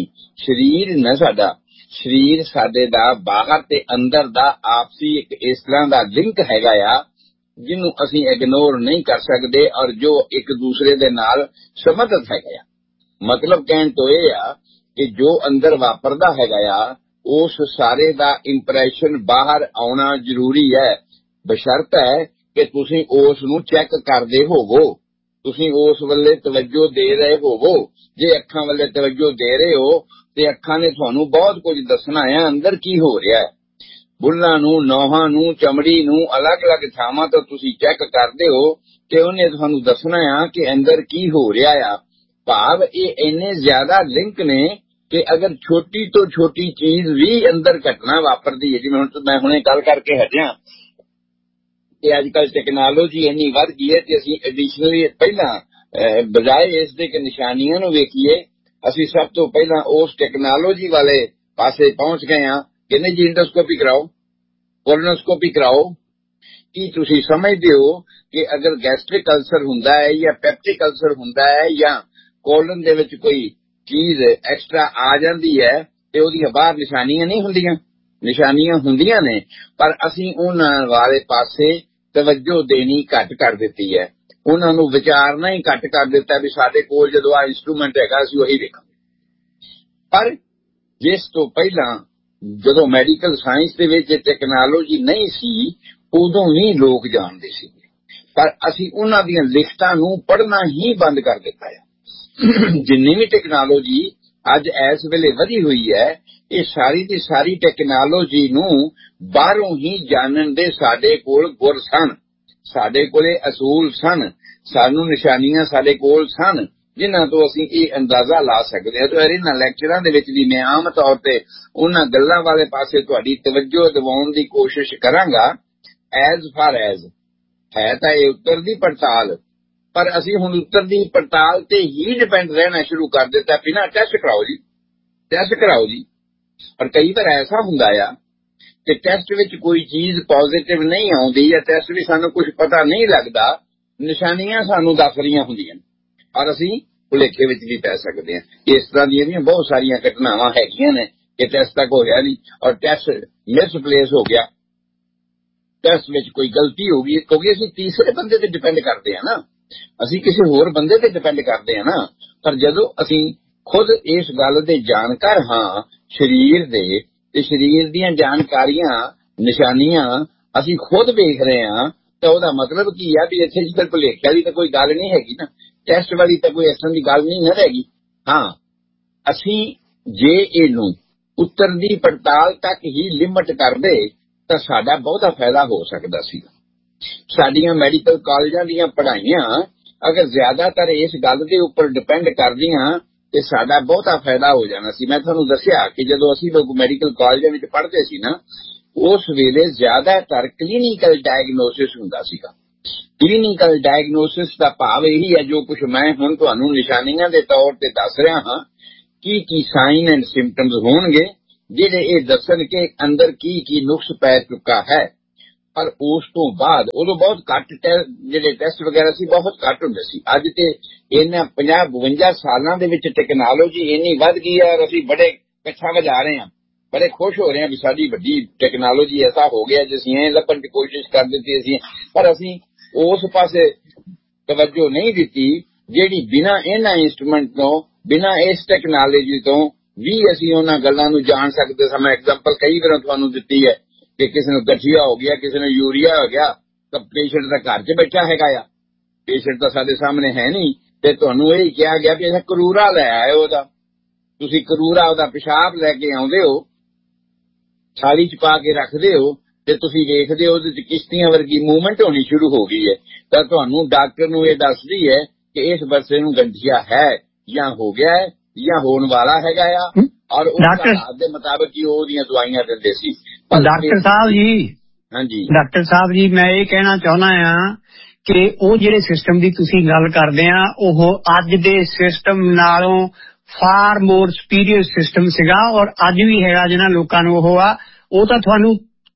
ਸਰੀਰ ਸਾਡੇ ਦਾ ਬਾਹਰ ਤੇ ਅੰਦਰ ਦਾ ਆਪਸੀ ਇੱਕ ਇਸ ਤਰ੍ਹਾਂ ਦਾ ਲਿੰਕ ਹੈਗਾ ਆ ਜਿਹਨੂੰ ਅਸੀਂ ਇਗਨੋਰ ਨਹੀਂ ਕਰ ਸਕਦੇ ਔਰ ਜੋ ਇੱਕ ਦੂਸਰੇ ਦੇ ਨਾਲ ਸੰਬੰਧਿਤ ਹੈਗਾ ਆ। ਮਤਲਬ ਕਹਿਣ ਤੋਂ ਇਹ ਆ ਕਿ ਜੋ ਅੰਦਰ ਵਾਪਰਦਾ ਹੈਗਾ ਆ ਉਸ ਸਾਰੇ ਦਾ ਇੰਪ੍ਰੈਸ਼ਨ ਬਾਹਰ ਆਉਣਾ ਜ਼ਰੂਰੀ ਹੈ, ਬਸ਼ਰਤੇ ਕਿ ਤੁਸੀਂ ਉਸ ਨੂੰ ਚੈੱਕ ਕਰਦੇ ਹੋਵੋ, ਤੁਸੀਂ ਉਸ ਵੱਲੇ ਤਵੱਜੋ ਦੇ ਰਹੇ ਹੋਵੋ। ਜੇ ਅੱਖਾਂ ਵੱਲੇ ਤਵੱਜੋ ਦੇ ਰਹੇ ਹੋ ਤੇ ਅੱਖਾਂ ਨੇ ਤੁਹਾਨੂੰ ਬਹੁਤ ਕੁਝ ਦੱਸਣਾ ਹੈ ਅੰਦਰ ਕੀ ਹੋ ਰਿਹਾ ਹੈ। ਬੁੱਲਾਂ ਨੂੰ, ਨੋਹਾਂ ਨੂੰ, ਚਮੜੀ ਨੂੰ ਅਲੱਗ-ਅਲੱਗ ਥਾਵਾਂ ਤੋਂ ਤੁਸੀਂ ਚੈੱਕ ਕਰਦੇ ਹੋ ਤੇ ਉਹਨੇ ਤੁਹਾਨੂੰ ਦੱਸਣਾ ਆ ਕਿ ਅੰਦਰ ਕੀ ਹੋ ਰਿਹਾ ਆ। ਭਾਵ ਇਹ ਇੰਨੇ ਜ਼ਿਆਦਾ ਲਿੰਕ ਨੇ ਕਿ ਅਗਰ ਛੋਟੀ ਤੋਂ ਛੋਟੀ ਚੀਜ਼ ਵੀ ਅੰਦਰ ਘਟਨਾ ਵਾਪਰਦੀ ਹੈ, ਜਿਵੇਂ ਹੁਣ ਮੈਂ ਹੁਣੇ ਗੱਲ ਕਰਕੇ ਹਟਿਆ ਕਿ ਅੱਜ ਕੱਲ੍ਹ ਟੈਕਨੋਲੋਜੀ ਇੰਨੀ ਵੱਧ ਗਈ ਹੈ ਤੇ ਅਸੀਂ ਐਡੀਸ਼ਨਲੀ ਪਹਿਲਾਂ ਬਜਾਏ ਇਸ ਦੇ ਕਿ ਨਿਸ਼ਾਨੀਆਂ ਨੂੰ ਵੇਖੀਏ ਅਸੀਂ ਸਭ ਤੋਂ ਪਹਿਲਾਂ ਉਸ ਟੈਕਨੋਲੋਜੀ ਵਾਲੇ ਪਾਸੇ ਪਹੁੰਚ ਗਏ ਹਾਂ ਕਿ ਨਹੀਂ ਜੀ ਇੰਡੋਸਕੋਪੀ ਕਰਾਓ, ਕੋਲੋਨੋਸਕੋਪੀ ਕਰਾਓ। ਕੀ ਤੁਸੀਂ ਸਮਝਦੇ ਹੋ ਕਿ ਅਗਰ ਗੈਸਟ੍ਰਿਕ ਅਲਸਰ ਹੁੰਦਾ ਹੈ ਜਾਂ ਪੈਪਟਿਕ ਅਲਸਰ ਹੁੰਦਾ ਹੈ ਜਾਂ ਕੋਲਨ ਦੇ ਵਿੱਚ ਕੋਈ ਚੀਜ਼ ਐਕਸਟਰਾ ਆ ਜਾਂਦੀ ਹੈ ਤੇ ਉਹਦੀਆਂ ਬਾਹਰ ਨਿਸ਼ਾਨੀਆਂ ਨਹੀਂ ਹੁੰਦੀਆਂ? ਨਿਸ਼ਾਨੀਆਂ ਹੁੰਦੀਆਂ ਨੇ, ਪਰ ਅਸੀਂ ਉਹਨਾਂ ਵਾਲੇ ਪਾਸੇ ਤਵੱਜੋ ਦੇਣੀ ਘੱਟ ਕਰ ਦਿੱਤੀ ਹੈ, ਉਹਨਾਂ ਨੂੰ ਵਿਚਾਰਨਾ ਹੀ ਘੱਟ ਕਰ ਦਿੱਤਾ ਵੀ ਸਾਡੇ ਕੋਲ ਜਦੋਂ ਆ ਇੰਸਟਰੂਮੈਂਟ ਹੈਗਾ ਅਸੀਂ ਉਹੀ ਵੇਖਾਂਗੇ। ਪਰ ਜਿਸ ਤੋਂ ਪਹਿਲਾਂ ਜਦੋਂ ਮੈਡੀਕਲ ਸਾਇੰਸ ਦੇ ਵਿੱਚ ਟੈਕਨੋਲੋਜੀ ਨਹੀਂ ਸੀ ਉਦੋਂ ਵੀ ਲੋਕ ਜਾਣਦੇ ਸੀ, ਪਰ ਅਸੀਂ ਉਹਨਾਂ ਦੀਆਂ ਲਿਖਤਾਂ ਨੂੰ ਪੜ੍ਹਨਾ ਹੀ ਬੰਦ ਕਰ ਦਿੱਤਾ ਹੈ। ਜਿੰਨੀ ਵੀ ਟੈਕਨੋਲੋਜੀ ਅੱਜ ਇਸ ਵੇਲੇ ਵਧੀ ਹੋਈ ਹੈ ਇਹ ਸਾਰੀ ਦੀ ਸਾਰੀ ਟੈਕਨੋਲੋਜੀ ਨੂੰ ਬਾਹਰੋਂ ਹੀ ਜਾਣਨ ਦੇ ਸਾਡੇ ਕੋਲ ਗੁਰ ਸਨ, ਸਾਡੇ ਕੋਲੇ ਅਸੂਲ ਸਨ, ਸਾਨੂੰ ਨਿਸ਼ਾਨੀਆਂ ਸਾਡੇ ਕੋਲ ਸਨ ਜਿਨ੍ਹਾਂ ਤੋਂ ਅਸੀਂ ਇਹ ਅੰਦਾਜ਼ਾ ਲਾ ਸਕਦੇ ਹਾਂ। ਤੇ ਇਹਨਾਂ ਲੈਕਚਰਾਂ ਦੇ ਵਿੱਚ ਵੀ ਮੈਂ ਆਮ ਤੌਰ ਤੇ ਉਹਨਾਂ ਗੱਲਾਂ ਵਾਲੇ ਪਾਸੇ ਤੁਹਾਡੀ ਤਵੱਜੋ ਦਿਵਾਉਣ ਦੀ ਕੋਸ਼ਿਸ਼ ਕਰਾਂਗਾ। ਐਜ਼ ਫਾਰ ਐਜ਼ ਹੈ ਤਾਂ ਇਹ ਉੱਤਰ ਦੀ ਪੜਤਾਲ, ਪਰ ਅਸੀਂ ਹੁਣ ਉੱਤਰ ਦੀ ਪੜਤਾਲ ਤੇ ਹੀ ਡਿਪੈਂਡ ਰਹਿਣਾ ਸ਼ੁਰੂ ਕਰ ਦਿੱਤਾ। ਬਿਨਾਂ ਟੈਸਟ ਕਰਾਓ ਜੀ, ਟੈਸਟ ਕਰਾਓ ਜੀ। ਪਰ ਕਈ ਵਾਰ ਐਸਾ ਹੁੰਦਾ ਆ ਤੇ ਟੈਸਟ ਵਿੱਚ ਕੋਈ ਚੀਜ਼ ਪੋਜ਼ਿਟਿਵ ਨਹੀਂ ਆਉਂਦੀ ਜਾਂ ਟੈਸਟ ਵੀ ਸਾਨੂੰ ਕੁਝ ਪਤਾ ਨਹੀਂ ਲੱਗਦਾ, ਨਿਸ਼ਾਨੀਆਂ ਸਾਨੂੰ ਦੱਸ ਰਹੀਆਂ ਹੁੰਦੀਆਂ ਔਰ ਅਸੀਂ ਭੁਲੇਖੇ ਵਿੱਚ ਵੀ ਪੈ ਸਕਦੇ ਹਾਂ। ਇਸ ਤਰ੍ਹਾਂ ਦੀਆਂ ਵੀ ਬਹੁਤ ਸਾਰੀਆਂ ਘਟਨਾਵਾਂ ਹੈਗੀਆਂ ਨੇ ਕਿ ਟੈਸਟ ਤੱਕ ਹੋਇਆ ਨਹੀਂ ਔਰ ਟੈਸਟ ਮਿਸਪਲੇਸ ਹੋ ਗਿਆ, ਟੈਸਟ ਵਿੱਚ ਕੋਈ ਗਲਤੀ ਹੋ ਗਈ, ਕਿਉਂਕਿ ਅਸੀਂ ਤੀਸਰੇ ਬੰਦੇ ਤੇ ਡਿਪੈਂਡ ਕਰਦੇ ਹਾਂ ਨਾ, ਅਸੀਂ ਕਿਸੇ ਹੋਰ ਬੰਦੇ ਤੇ ਡਿਪੈਂਡ ਕਰਦੇ ਹਾਂ ਨਾ। ਪਰ ਜਦੋਂ ਅਸੀਂ ਖੁਦ ਇਸ ਗੱਲ ਦੇ ਜਾਣਕਾਰ ਹਾਂ ਸਰੀਰ ਦੇ, ਤੇ ਸਰੀਰ ਦੀਆਂ ਜਾਣਕਾਰੀਆਂ ਨਿਸ਼ਾਨੀਆਂ ਅਸੀਂ ਖੁਦ ਵੇਖ ਰਹੇ ਹਾਂ, ਤਾਂ ਉਹਦਾ ਮਤਲਬ ਕੀ ਆ ਵੀ ਇੱਥੇ ਜਿੱਥੇ ਭੁਲੇਖੇ ਵਾਲੀ ਤਾਂ ਕੋਈ ਗੱਲ ਨਹੀਂ ਹੈਗੀ ਨਾ, ਟੈਸਟ ਵਾਲੀ ਤਾਂ ਕੋਈ ਇਸ ਤਰ੍ਹਾਂ ਦੀ ਗੱਲ ਨਹੀਂ ਨਾ ਹੈਗੀ। ਹਾਂ, ਅਸੀਂ ਜੇ ਇਹਨੂੰ ਉੱਤਰ ਦੀ ਪੜਤਾਲ ਤੱਕ ਹੀ ਲਿਮਟ ਕਰਦੇ ਤਾਂ ਸਾਡਾ ਬਹੁਤਾ ਫਾਇਦਾ ਹੋ ਸਕਦਾ ਸੀ। ਸਾਡੀਆਂ ਮੈਡੀਕਲ ਕਾਲਜਾਂ ਦੀਆਂ ਪੜ੍ਹਾਈਆਂ ਅਗਰ ਜ਼ਿਆਦਾਤਰ ਇਸ ਗੱਲ ਦੇ ਉੱਪਰ ਡਿਪੈਂਡ ਕਰਦੀਆਂ ਤੇ ਸਾਡਾ ਬਹੁਤਾ ਫਾਇਦਾ ਹੋ ਜਾਣਾ ਸੀ। ਮੈਂ ਤੁਹਾਨੂੰ ਦੱਸਿਆ ਕਿ ਜਦੋਂ ਅਸੀਂ ਲੋਕ ਮੈਡੀਕਲ ਕਾਲਜਾਂ ਵਿੱਚ ਪੜ੍ਹਦੇ ਸੀ ਨਾ, ਉਸ ਵੇਲੇ ਜ਼ਿਆਦਾਤਰ ਕਲੀਨਿਕਲ ਡਾਇਗਨੋਸਿਸ ਹੁੰਦਾ ਸੀਗਾ। ਕਲੀਨਿਕਲ ਡਾਇਗਨੋਸਿਸ ਦਾ ਭਾਵ ਇਹੀ ਹੈ ਜੋ ਕੁਝ ਮੈਂ ਹੁਣ ਤੁਹਾਨੂੰ ਨਿਸ਼ਾਨੀਆਂ ਦੇ ਤੌਰ ਤੇ ਦੱਸ ਰਿਹਾ ਹਾਂ, ਕੀ ਸਾਈਨ ਐਂਡ ਸਿੰਪਟਮਸ ਹੋਣਗੇ ਜਿਹੜੇ ਇਹ ਦੱਸਣ ਕਿ ਅੰਦਰ ਕੀ ਨੁਕਸ ਪੈ ਚੁੱਕਾ ਹੈ। ਪਰ ਉਸ ਤੋਂ ਬਾਅਦ ਉਦੋਂ ਬਹੁਤ ਘੱਟ ਜਿਹੜੇ ਟੈਸਟ ਵਗੈਰਾ ਸੀ ਬਹੁਤ ਘੱਟ ਹੁੰਦੇ ਸੀ। ਅੱਜ ਤੇ ਇਹਨਾਂ 50-52 ਸਾਲਾਂ ਦੇ ਵਿੱਚ ਟੈਕਨੋਲੋਜੀ ਇੰਨੀ ਵੱਧ ਗਈ ਹੈ ਔਰ ਅਸੀਂ ਬੜੇ ਪਿੱਛਾ ਵਜਾ ਰਹੇ ਹਾਂ, ਬੜੇ ਖੁਸ਼ ਹੋ ਰਹੇ ਹਾਂ ਵੀ ਸਾਡੀ ਵੱਡੀ ਟੈਕਨੋਲੋਜੀ ਐਸਾ ਹੋ ਗਿਆ ਜਿਸ ਇਹ ਲੱਭਣ ਦੀ ਕੋਸ਼ਿਸ਼ ਕਰ ਦਿੱਤੀ ਅਸੀਂ, ਪਰ ਅਸੀਂ ਉਸ ਪਾਸੇ ਤਵੱਜੋ ਨਹੀਂ ਦਿੱਤੀ ਜਿਹੜੀ ਬਿਨਾਂ ਇਹਨਾਂ ਇੰਸਟਰੂਮੈਂਟ ਤੋਂ, ਬਿਨਾਂ ਇਸ ਟੈਕਨੋਲੋਜੀ ਤੋਂ ਵੀ ਅਸੀਂ ਉਹਨਾਂ ਗੱਲਾਂ ਨੂੰ ਜਾਣ ਸਕਦੇ ਸਾਂ। ਮੈਂ ਐਗਜ਼ਾਮਪਲ ਕਈ ਵਾਰ ਤੁਹਾਨੂੰ ਦਿੱਤੀ ਹੈ ਕਿ ਕਿਸੇ ਨੂੰ ਗਠੀਆ ਹੋ ਗਿਆ, ਕਿਸੇ ਨੂੰ ਯੂਰੀਆ ਹੋ ਗਿਆ, ਤਾਂ ਪੇਸ਼ੈਂਟ ਦਾ ਘਰ 'ਚ ਬੈਠਾ ਹੈਗਾ ਆ, ਪੇਸ਼ੈਂਟ ਤਾਂ ਸਾਡੇ ਸਾਹਮਣੇ ਹੈ ਨਹੀਂ, ਤੇ ਤੁਹਾਨੂੰ ਇਹ ਕਿਹਾ ਗਿਆ ਵੀ ਕਰੂਰਾ ਲੈ ਆਇਓ ਉਹਦਾ, ਤੁਸੀਂ ਕਰੂਰਾ ਉਹਦਾ ਪਿਸ਼ਾਬ ਲੈ ਕੇ ਆਉਂਦੇ ਹੋ, ਥਾਲੀ 'ਚ ਪਾ ਕੇ ਰੱਖਦੇ ਹੋ ਤੇ ਤੁਸੀਂ ਵੇਖਦੇ ਹੋ ਉਹਦੇ 'ਚ ਕਿਸ਼ਤੀਆਂ ਵਰਗੀ ਮੂਵਮੈਂਟ ਹੋਣੀ ਸ਼ੁਰੂ ਹੋ ਗਈ ਹੈ, ਤਾਂ ਤੁਹਾਨੂੰ ਡਾਕਟਰ ਨੂੰ ਇਹ ਦੱਸਦੀ ਹੈ ਕਿ ਇਸ ਬੱਚੇ ਨੂੰ ਗੰਠੀਆ ਹੈ ਜਾਂ ਹੋ ਗਿਆ ਹੈ ਜਾਂ ਹੋਣ ਵਾਲਾ ਹੈਗਾ ਆ, ਔਰ ਉਹ ਹਾਲਾਤ ਦੇ ਮੁਤਾਬਕ ਹੀ ਉਹਦੀਆਂ ਦਵਾਈਆਂ ਦਿੰਦੇ ਸੀ। ਡਾਕਟਰ ਸਾਹਿਬ ਜੀ, ਹਾਂਜੀ ਡਾਕਟਰ ਸਾਹਿਬ ਜੀ, ਮੈਂ ਇਹ ਕਹਿਣਾ ਚਾਹੁੰਦਾ ਆ ਕਿ ਉਹ ਜਿਹੜੇ ਸਿਸਟਮ ਦੀ ਤੁਸੀਂ ਗੱਲ ਕਰਦੇ ਆ ਉਹ ਅੱਜ ਦੇ ਸਿਸਟਮ ਨਾਲੋਂ ਫਾਰ ਮੋਰ ਸੁਪੀਰੀਅਰ ਸਿਸਟਮ ਸੀਗਾ ਔਰ ਅੱਜ ਵੀ ਹੈਗਾ। ਜਿਹਨਾਂ ਲੋਕਾਂ ਨੂੰ ਉਹ ਆ, ਉਹ ਤਾਂ ਤੁਹਾਨੂੰ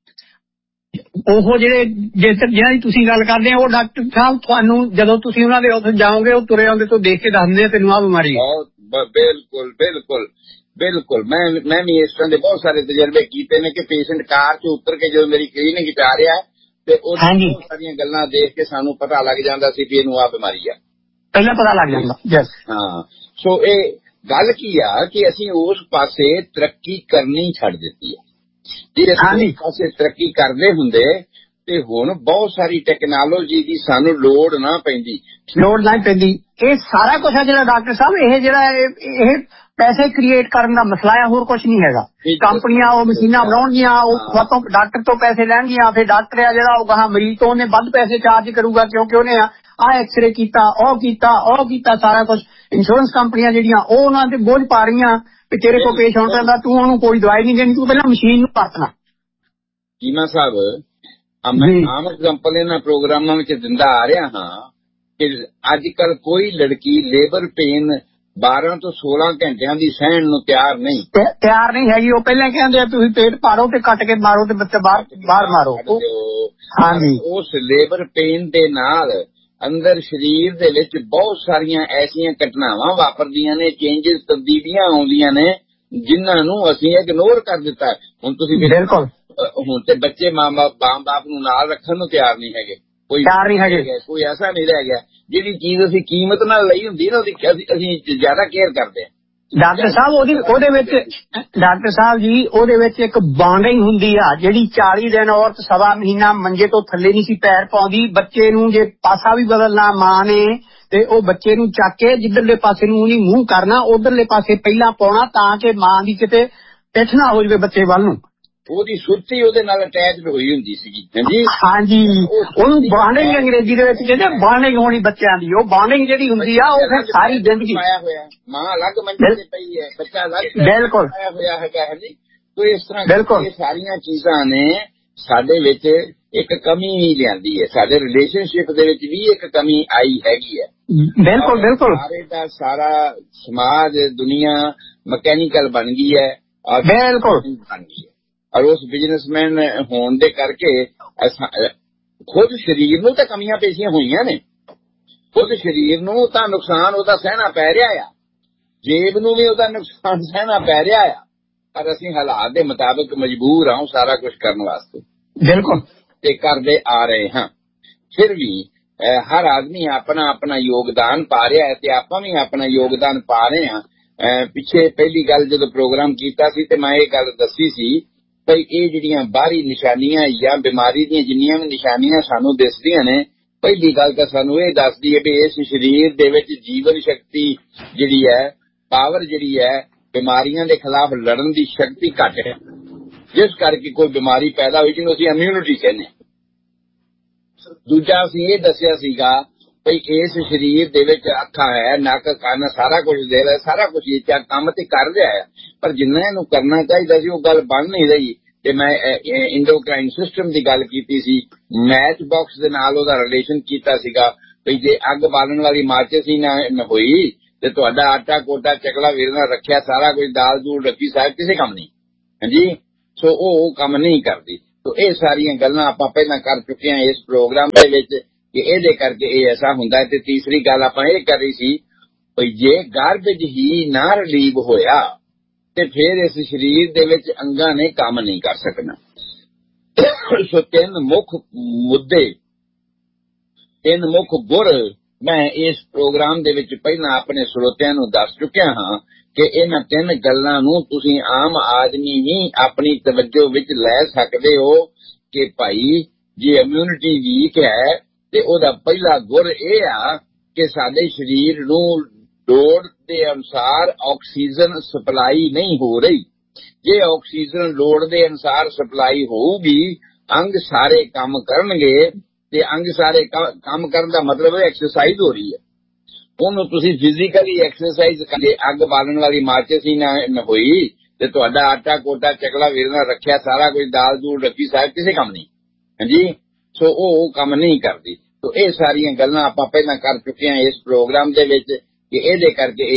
ਉਹ ਜਿਹਨਾਂ ਦੀ ਤੁਸੀਂ ਗੱਲ ਕਰਦੇ ਆ ਉਹ ਡਾਕਟਰ ਸਾਹਿਬ ਤੁਹਾਨੂੰ ਜਦੋਂ ਤੁਸੀਂ ਉਹਨਾਂ ਦੇ ਉੱਥੇ ਜਾਓਗੇ ਉਹ ਤੁਰੇ ਆਉਂਦੇ ਤੋਂ ਦੇਖ ਕੇ ਦੱਸਦੇ ਆ ਤੈਨੂੰ ਆਹ ਬਿਮਾਰੀ ਹੈ। ਬਿਲਕੁਲ ਬਿਲਕੁਲ ਬਿਲਕੁਲ, ਮੈਂ ਵੀ ਇਸ ਤਰ੍ਹਾਂ ਦੇ ਬਹੁਤ ਸਾਰੇ ਤਜਰਬੇ ਕੀਤੇ ਨੇ ਕਿ ਪੇਸ਼ੈਂਟ ਕਾਰ 'ਚ ਉਤਰ ਕੇ ਜਦੋਂ ਮੇਰੀ ਕਲੀਨਿਕ 'ਚ ਆ ਰਿਹਾ ਤੇ ਉਹ ਬਹੁਤ ਸਾਰੀਆਂ ਗੱਲਾਂ ਦੇਖ ਕੇ ਸਾਨੂੰ ਪਤਾ ਲੱਗ ਜਾਂਦਾ ਸੀ ਕਿ ਇਹਨੂੰ ਆਹ ਬਿਮਾਰੀ ਆ, ਪਹਿਲਾਂ ਪਤਾ ਲੱਗ ਜਾਂਦਾ। ਹਾਂ, ਸੋ ਇਹ ਗੱਲ ਕੀ ਆ ਕਿ ਅਸੀਂ ਉਸ ਪਾਸੇ ਤਰੱਕੀ ਕਰਨੀ ਛੱਡ ਦਿੱਤੀ ਹੈ। ਜੇ ਅਸੀਂ ਉਸ ਪਾਸੇ ਤਰੱਕੀ ਕਰਦੇ ਹੁੰਦੇ ਤੇ ਹੁਣ ਬਹੁਤ ਸਾਰੀ ਟੈਕਨੋਲੋਜੀ ਦੀ ਸਾਨੂੰ ਲੋੜ ਨਾ ਪੈਂਦੀ। ਇਹ ਸਾਰਾ ਕੁਝ ਹੈ ਜਿਹੜਾ ਡਾਕਟਰ ਸਾਹਿਬ, ਇਹ ਜਿਹੜਾ ਇਹ ਪੈਸੇ ਕ੍ਰੀਏਟ ਕਰਨ ਦਾ ਮਸਲਾ ਹੈ, ਹੋਰ ਕੁਝ ਨਹੀਂ ਹੈਗਾ। ਕੰਪਨੀਆਂ ਉਹ ਮਸ਼ੀਨਾਂ ਬਣਾਉਣਗੀਆਂ, ਉਹ ਡਾਕਟਰ ਤੋਂ ਪੈਸੇ ਲੈਣਗੀਆਂ, ਫਿਰ ਡਾਕਟਰ ਆ ਜਿਹੜਾ ਉਹ ਕਹਾਂ ਮਰੀਜ਼ ਤੋਂ ਉਹਨੇ ਵੱਧ ਪੈਸੇ ਚਾਰਜ ਕਰੂਗਾ ਕਿਉਂਕਿ ਉਹਨੇ ਆਹ ਐਕਸਰੇ ਕੀਤਾ, ਉਹ ਕੀਤਾ ਸਾਰਾ ਕੁਝ। ਇੰਸ਼ੋਰੈਂਸ ਕੰਪਨੀਆਂ ਜਿਹੜੀਆਂ ਉਹ ਉਹਨਾਂ ਤੇ ਬੋਝ ਪਾ ਰਹੀਆਂ ਕਿ ਤੇਰੇ ਕੋਲ ਪੇਸ਼ ਹੋਣ ਪੈਂਦਾ, ਤੂੰ ਉਹਨੂੰ ਕੋਈ ਦਵਾਈ ਨਹੀਂ ਦੇਣੀ, ਤੂੰ ਪਹਿਲਾਂ ਮਸ਼ੀਨ ਨੂੰ ਵਰਤਣਾ। ਚੀਮਾ ਸਾਹਿਬ, ਮੈਂ ਆਮ ਐਗਜ਼ਾਮਪਲ ਇਹਨਾਂ ਪ੍ਰੋਗਰਾਮਾਂ ਵਿੱਚ ਦਿੰਦਾ ਆ ਰਿਹਾ ਹਾਂ ਕਿ ਅੱਜ ਕੱਲ ਕੋਈ ਲੜਕੀ ਲੇਬਰ ਪੇਨ 12 ਤੋਂ 16 ਘੰਟਿਆਂ ਦੀ ਸਹਿਣ ਨੂੰ ਤਿਆਰ ਨਹੀਂ ਹੈਗੀ। ਉਹ ਪਹਿਲਾਂ ਕਹਿੰਦੇ ਆ ਤੁਸੀਂ ਪੇਟ ਪਾੜੋ ਤੇ ਕੱਟ ਕੇ ਮਾਰੋ ਤੇ ਬੱਚੇ ਬਾਹਰ ਮਾਰੋ। ਹਾਂਜੀ, ਉਸ ਲੇਬਰ ਪੇਨ ਦੇ ਨਾਲ ਅੰਦਰ ਸਰੀਰ ਦੇ ਵਿੱਚ ਬਹੁਤ ਸਾਰੀਆਂ ਐਸੀਆਂ ਘਟਨਾਵਾਂ ਵਾਪਰਦੀਆਂ ਨੇ, ਚੇਂਜਸ, ਤਬਦੀਲੀਆਂ ਆਉਂਦੀਆਂ ਨੇ ਜਿਨ੍ਹਾਂ ਨੂੰ ਅਸੀਂ ਇਗਨੋਰ ਕਰ ਦਿੱਤਾ। ਹੁਣ ਤੁਸੀਂ ਬਿਲਕੁਲ, ਹੁਣ ਤੇ ਬੱਚੇ ਮਾਂ ਬਾਪ ਨੂੰ ਨਾਲ ਰੱਖਣ ਨੂੰ ਤਿਆਰ ਨਹੀਂ ਹੈਗੇ, ਕੋਈ ਐਸਾ ਨਹੀਂ ਰਹਿ ਗਿਆ। ਜਿਹੜੀ ਚੀਜ਼ ਅਸੀਂ ਕੀਮਤ ਨਾਲ ਲਈ ਹੁੰਦੀ ਨਾ ਉਹਦੀ ਅਸੀਂ ਜ਼ਿਆਦਾ ਕੇਅਰ ਕਰਦੇ ਹਾਂ। ਡਾਕਟਰ ਸਾਹਿਬ ਡਾਕਟਰ ਸਾਹਿਬ ਜੀ ਉਹਦੇ ਵਿੱਚ ਇੱਕ ਬੌਂਡਿੰਗ ਹੁੰਦੀ ਆ ਜਿਹੜੀ 40 ਦਿਨ ਔਰਤ ਸਵਾ ਮਹੀਨਾ ਮੰਜੇ ਤੋਂ ਥੱਲੇ ਨਹੀਂ ਸੀ ਪੈਰ ਪਾਉਂਦੀ। ਬੱਚੇ ਨੂੰ ਜੇ ਪਾਸਾ ਵੀ ਬਦਲਣਾ ਮਾਂ ਨੇ ਤੇ ਉਹ ਬੱਚੇ ਨੂੰ ਚੱਕ ਕੇ ਜਿੱਧਰਲੇ ਪਾਸੇ ਨੂੰ ਉਹਨੇ ਮੂੰਹ ਕਰਨਾ ਉਧਰਲੇ ਪਾਸੇ ਪਹਿਲਾਂ ਪਾਉਣਾ ਤਾਂ ਕਿ ਮਾਂ ਦੀ ਕਿਤੇ ਪਿੱਠ ਨਾ ਹੋ ਜਾਵੇ ਬੱਚੇ ਵੱਲ ਨੂੰ। ਉਹਦੀ ਸੁਰਤੀ ਉਹਦੇ ਨਾਲ ਅਟੈਚ ਹੋਈ ਹੁੰਦੀ ਸੀਗੀ। ਹਾਂਜੀ, ਉਹਨੂੰ ਬੌਂਡਿੰਗ ਅੰਗਰੇਜ਼ੀ ਦੇ ਵਿੱਚ ਕਹਿੰਦੇ ਬੌਂਡਿੰਗ ਹੋਣੀ ਬੱਚਿਆਂ ਦੀ। ਉਹ ਬੌਂਡਿੰਗ ਜਿਹੜੀ ਹੁੰਦੀ ਆ ਉਹ ਫਿਰ ਸਾਰੀ ਜ਼ਿੰਦਗੀ ਪਾਇਆ ਹੋਇਆ, ਮਾਂ ਅਲੱਗ ਮੰਜੇ ਤੇ ਪਈ ਹੈ, ਬੱਚਾ ਅਲੱਗ ਬਿਲਕੁਲ ਪਾਇਆ ਹੋਇਆ ਹੈਗਾ। ਹਾਂਜੀ, ਤੋ ਇਸ ਤਰ੍ਹਾਂ ਇਹ ਸਾਰੀਆਂ ਚੀਜ਼ਾਂ ਨੇ ਸਾਡੇ ਵਿੱਚ ਇੱਕ ਕਮੀ ਲਿਆਂਦੀ ਹੈ, ਸਾਡੇ ਰਿਲੇਸ਼ਨਸ਼ਿਪ ਦੇ ਵਿੱਚ ਵੀ ਇੱਕ ਕਮੀ ਆਈ ਹੈਗੀ ਹੈ। ਬਿਲਕੁਲ ਸਾਰੇ ਦਾ ਸਾਰਾ ਸਮਾਜ, ਦੁਨੀਆ ਮਕੈਨੀਕਲ ਬਣ ਗਈ ਹੈ, ਬਿਲਕੁਲ ਬਣ ਗਈ ਹੈ। ਔਰ ਉਸ ਬਿਜ਼ਨਸਮੈਨ ਹੋਣ ਦੇ ਕਰਕੇ ਖੁਦ ਸਰੀਰ ਨੂੰ ਤਾਂ ਕਮੀਆਂ ਪੇਸ਼ੀਆਂ ਹੋਈਆਂ ਨੇ, ਖੁਦ ਸਰੀਰ ਨੂੰ ਤਾਂ ਨੁਕਸਾਨ ਉਹਦਾ ਸਹਿਣਾ ਪੈ ਰਿਹਾ ਆ, ਜੇਬ ਨੂੰ ਵੀ ਉਹਦਾ ਨੁਕਸਾਨ ਸਹਿਣਾ ਪੈ ਰਿਹਾ ਆ, ਪਰ ਅਸੀਂ ਹਾਲਾਤ ਦੇ ਮੁਤਾਬਕ ਮਜਬੂਰ ਹਾਂ ਸਾਰਾ ਕੁਝ ਕਰਨ ਵਾਸਤੇ। ਬਿਲਕੁਲ, ਤੇ ਕਰਦੇ ਆ ਰਹੇ ਹਾਂ। ਫਿਰ ਵੀ ਹਰ ਆਦਮੀ ਆਪਣਾ ਆਪਣਾ ਯੋਗਦਾਨ ਪਾ ਰਿਹਾ ਹੈ ਤੇ ਆਪਾਂ ਵੀ ਆਪਣਾ ਯੋਗਦਾਨ ਪਾ ਰਹੇ ਹਾਂ। ਪਿੱਛੇ ਪਹਿਲੀ ਗੱਲ ਜਦੋਂ ਪ੍ਰੋਗਰਾਮ ਕੀਤਾ ਸੀ ਤੇ ਮੈਂ ਇਹ ਗੱਲ ਦੱਸੀ ਸੀ ਭਈ ਇਹ ਜਿਹੜੀਆਂ ਬਾਹਰੀ ਨਿਸ਼ਾਨੀਆਂ ਜਾਂ ਬਿਮਾਰੀ ਦੀਆਂ ਜਿੰਨੀਆਂ ਵੀ ਨਿਸ਼ਾਨੀਆਂ ਸਾਨੂੰ ਦਿਸਦੀਆਂ ਨੇ, ਪਹਿਲੀ ਗੱਲ ਤਾਂ ਸਾਨੂੰ ਇਹ ਦੱਸਦੀ ਹੈ ਵੀ ਇਸ ਸਰੀਰ ਦੇ ਵਿੱਚ ਜੀਵਨ ਸ਼ਕਤੀ ਜਿਹੜੀ ਹੈ, ਪਾਵਰ ਜਿਹੜੀ ਹੈ, ਬਿਮਾਰੀਆਂ ਦੇ ਖਿਲਾਫ ਲੜਨ ਦੀ ਸ਼ਕਤੀ ਘੱਟ ਹੈ, ਜਿਸ ਕਰਕੇ ਕੋਈ ਬਿਮਾਰੀ ਪੈਦਾ ਹੋਈ ਜਿਹਨੂੰ ਅਸੀਂ ਇਮਿਊਨਿਟੀ ਕਹਿੰਦੇ। ਦੂਜਾ ਅਸੀਂ ਇਹ ਦੱਸਿਆ ਸੀਗਾ ਭਈ ਇਸ ਸਰੀਰ ਦੇ ਵਿੱਚ ਅੱਖਾਂ ਹੈ, ਨੱਕ, ਕੰਨ, ਸਾਰਾ ਕੁਝ ਦਿਲ ਹੈ, ਸਾਰਾ ਕੁਝ ਇਹ ਕੰਮ ਤੇ ਕਰ ਰਿਹਾ ਹੈ, ਪਰ ਜਿੰਨਾ ਇਹਨੂੰ ਕਰਨਾ ਚਾਹੀਦਾ ਸੀ ਉਹ ਗੱਲ ਬਣ ਨਹੀਂ ਰਹੀ। ਤੇ ਮੈਂ ਇੰਡੋਕਰਾਈਨ ਸਿਸਟਮ ਦੀ ਗੱਲ ਕੀਤੀ ਸੀ, ਮੈਚ ਬਾਕਸ ਦੇ ਨਾਲ ਉਹਦਾ ਰਿਲੇਸ਼ਨ ਕੀਤਾ ਸੀਗਾ ਭਈ ਜੇ ਅੱਗ ਬਾਲਣ ਵਾਲੀ ਮਾਚਿਸ ਹੀ ਨਾ ਹੋਈ ਤੇ ਤੁਹਾਡਾ ਆਟਾ ਕੋਟਾ ਚਕਲਾ ਵੇਲਣਾ ਰੱਖਿਆ, ਸਾਰਾ ਕੁਝ ਦਾਲ ਦੂਲ ਰੱਖੀ, ਸਾਹਿਬ ਕਿਸੇ ਕੰਮ ਨਹੀਂ। ਹਾਂਜੀ, ਸੋ ਉਹ ਕੰਮ ਨਹੀਂ ਕਰਦੀ। ਤੋ ਇਹ ਸਾਰੀਆਂ ਗੱਲਾਂ ਆਪਾਂ ਪਹਿਲਾਂ ਕਰ ਚੁੱਕੇ ਹਾਂ ਇਸ ਪ੍ਰੋਗਰਾਮ ਦੇ ਵਿੱਚ ਕਿ ਇਹਦੇ ਕਰਕੇ ਇਹ ਐਸਾ ਹੁੰਦਾ ਹੈ। ਤੇ ਤੀਸਰੀ ਗੱਲ ਆਪਾਂ ਇਹ ਕਰ ਰਹੀ ਸੀ ਭਈ ਜੇ ਗਾਰਬੇਜ ਹੀ ਨਾ ਰਿਲੀਵ ਹੋਇਆ ਤੇ ਫਿਰ ਇਸ ਸਰੀਰ ਦੇ ਵਿੱਚ ਅੰਗਾਂ ਨੇ ਕੰਮ ਨਹੀਂ ਕਰ ਸਕਣਾ। ਸੋ ਤਿੰਨ ਮੁੱਖ ਮੁੱਦੇ, ਤਿੰਨ ਮੁੱਖ ਗੁਰ ਮੈਂ ਇਸ ਪ੍ਰੋਗਰਾਮ ਦੇ ਵਿੱਚ ਪਹਿਲਾਂ ਆਪਣੇ ਸਰੋਤਿਆਂ ਨੂੰ ਦੱਸ ਚੁੱਕਿਆ ਹਾਂ ਕਿ ਇਹਨਾਂ ਤਿੰਨ ਗੱਲਾਂ ਨੂੰ ਤੁਸੀਂ ਆਮ ਆਦਮੀ ਹੀ ਆਪਣੀ ਤਵੱਜੋ ਵਿੱਚ ਲੈ ਸਕਦੇ ਹੋ ਕਿ ਭਾਈ ਜੇ ਇਮਿਊਨਿਟੀ ਵੀਕ ਹੈ ਤੇ ਉਹਦਾ ਪਹਿਲਾ ਗੁਰ ਇਹ ਆ ਕਿ ਸਾਡੇ ਸਰੀਰ ਨੂੰ ਲੋੜ ਦੇ ਅਨੁਸਾਰ ਆਕਸੀਜਨ ਸਪਲਾਈ ਨਹੀਂ ਹੋ ਰਹੀ। ਜੇ ਆਕਸੀਜਨ ਲੋੜ ਦੇ ਅਨੁਸਾਰ ਸਪਲਾਈ ਹੋਊਗੀ, ਅੰਗ ਸਾਰੇ ਕੰਮ ਕਰਨਗੇ ਤੇ ਅੰਗ ਸਾਰੇ ਕੰਮ ਕਰਨ ਦਾ ਮਤਲਬ ਹੈ ਐਕਸਰਸਾਈਜ਼ ਹੋ ਰਹੀ ਹੈ। ਉਹਨੂੰ ਤੁਸੀਂ ਫਿਜ਼ੀਕਲੀ ਐਕਸਰਸਾਈਜ਼ ਕਰਦੇ, ਅੱਗ ਬਾਲਣ ਵਾਲੀ ਮਾਚਿਸ ਹੀ ਨਾ ਹੋਈ ਤੇ ਤੁਹਾਡਾ ਆਟਾ ਕੋਟਾ ਚਕਲਾ ਵੇਲਣਾ ਰੱਖਿਆ, ਸਾਰਾ ਕੁਝ ਦਾਲ ਦੂਲ ਰੱਖੀ, ਸਾਹਿਬ ਕਿਸੇ ਕੰਮ ਨਹੀਂ। ਹਾਂਜੀ, ਸੋ ਉਹ ਕੰਮ ਨਹੀਂ ਕਰਦੀ। ਤੋ ਇਹ ਸਾਰੀਆਂ ਗੱਲਾਂ ਆਪਾਂ ਪਹਿਲਾਂ ਕਰ ਚੁੱਕੇ ਹਾਂ ਇਸ ਪ੍ਰੋਗਰਾਮ ਦੇ ਵਿੱਚ ਕਿ ਇਹਦੇ ਕਰਕੇ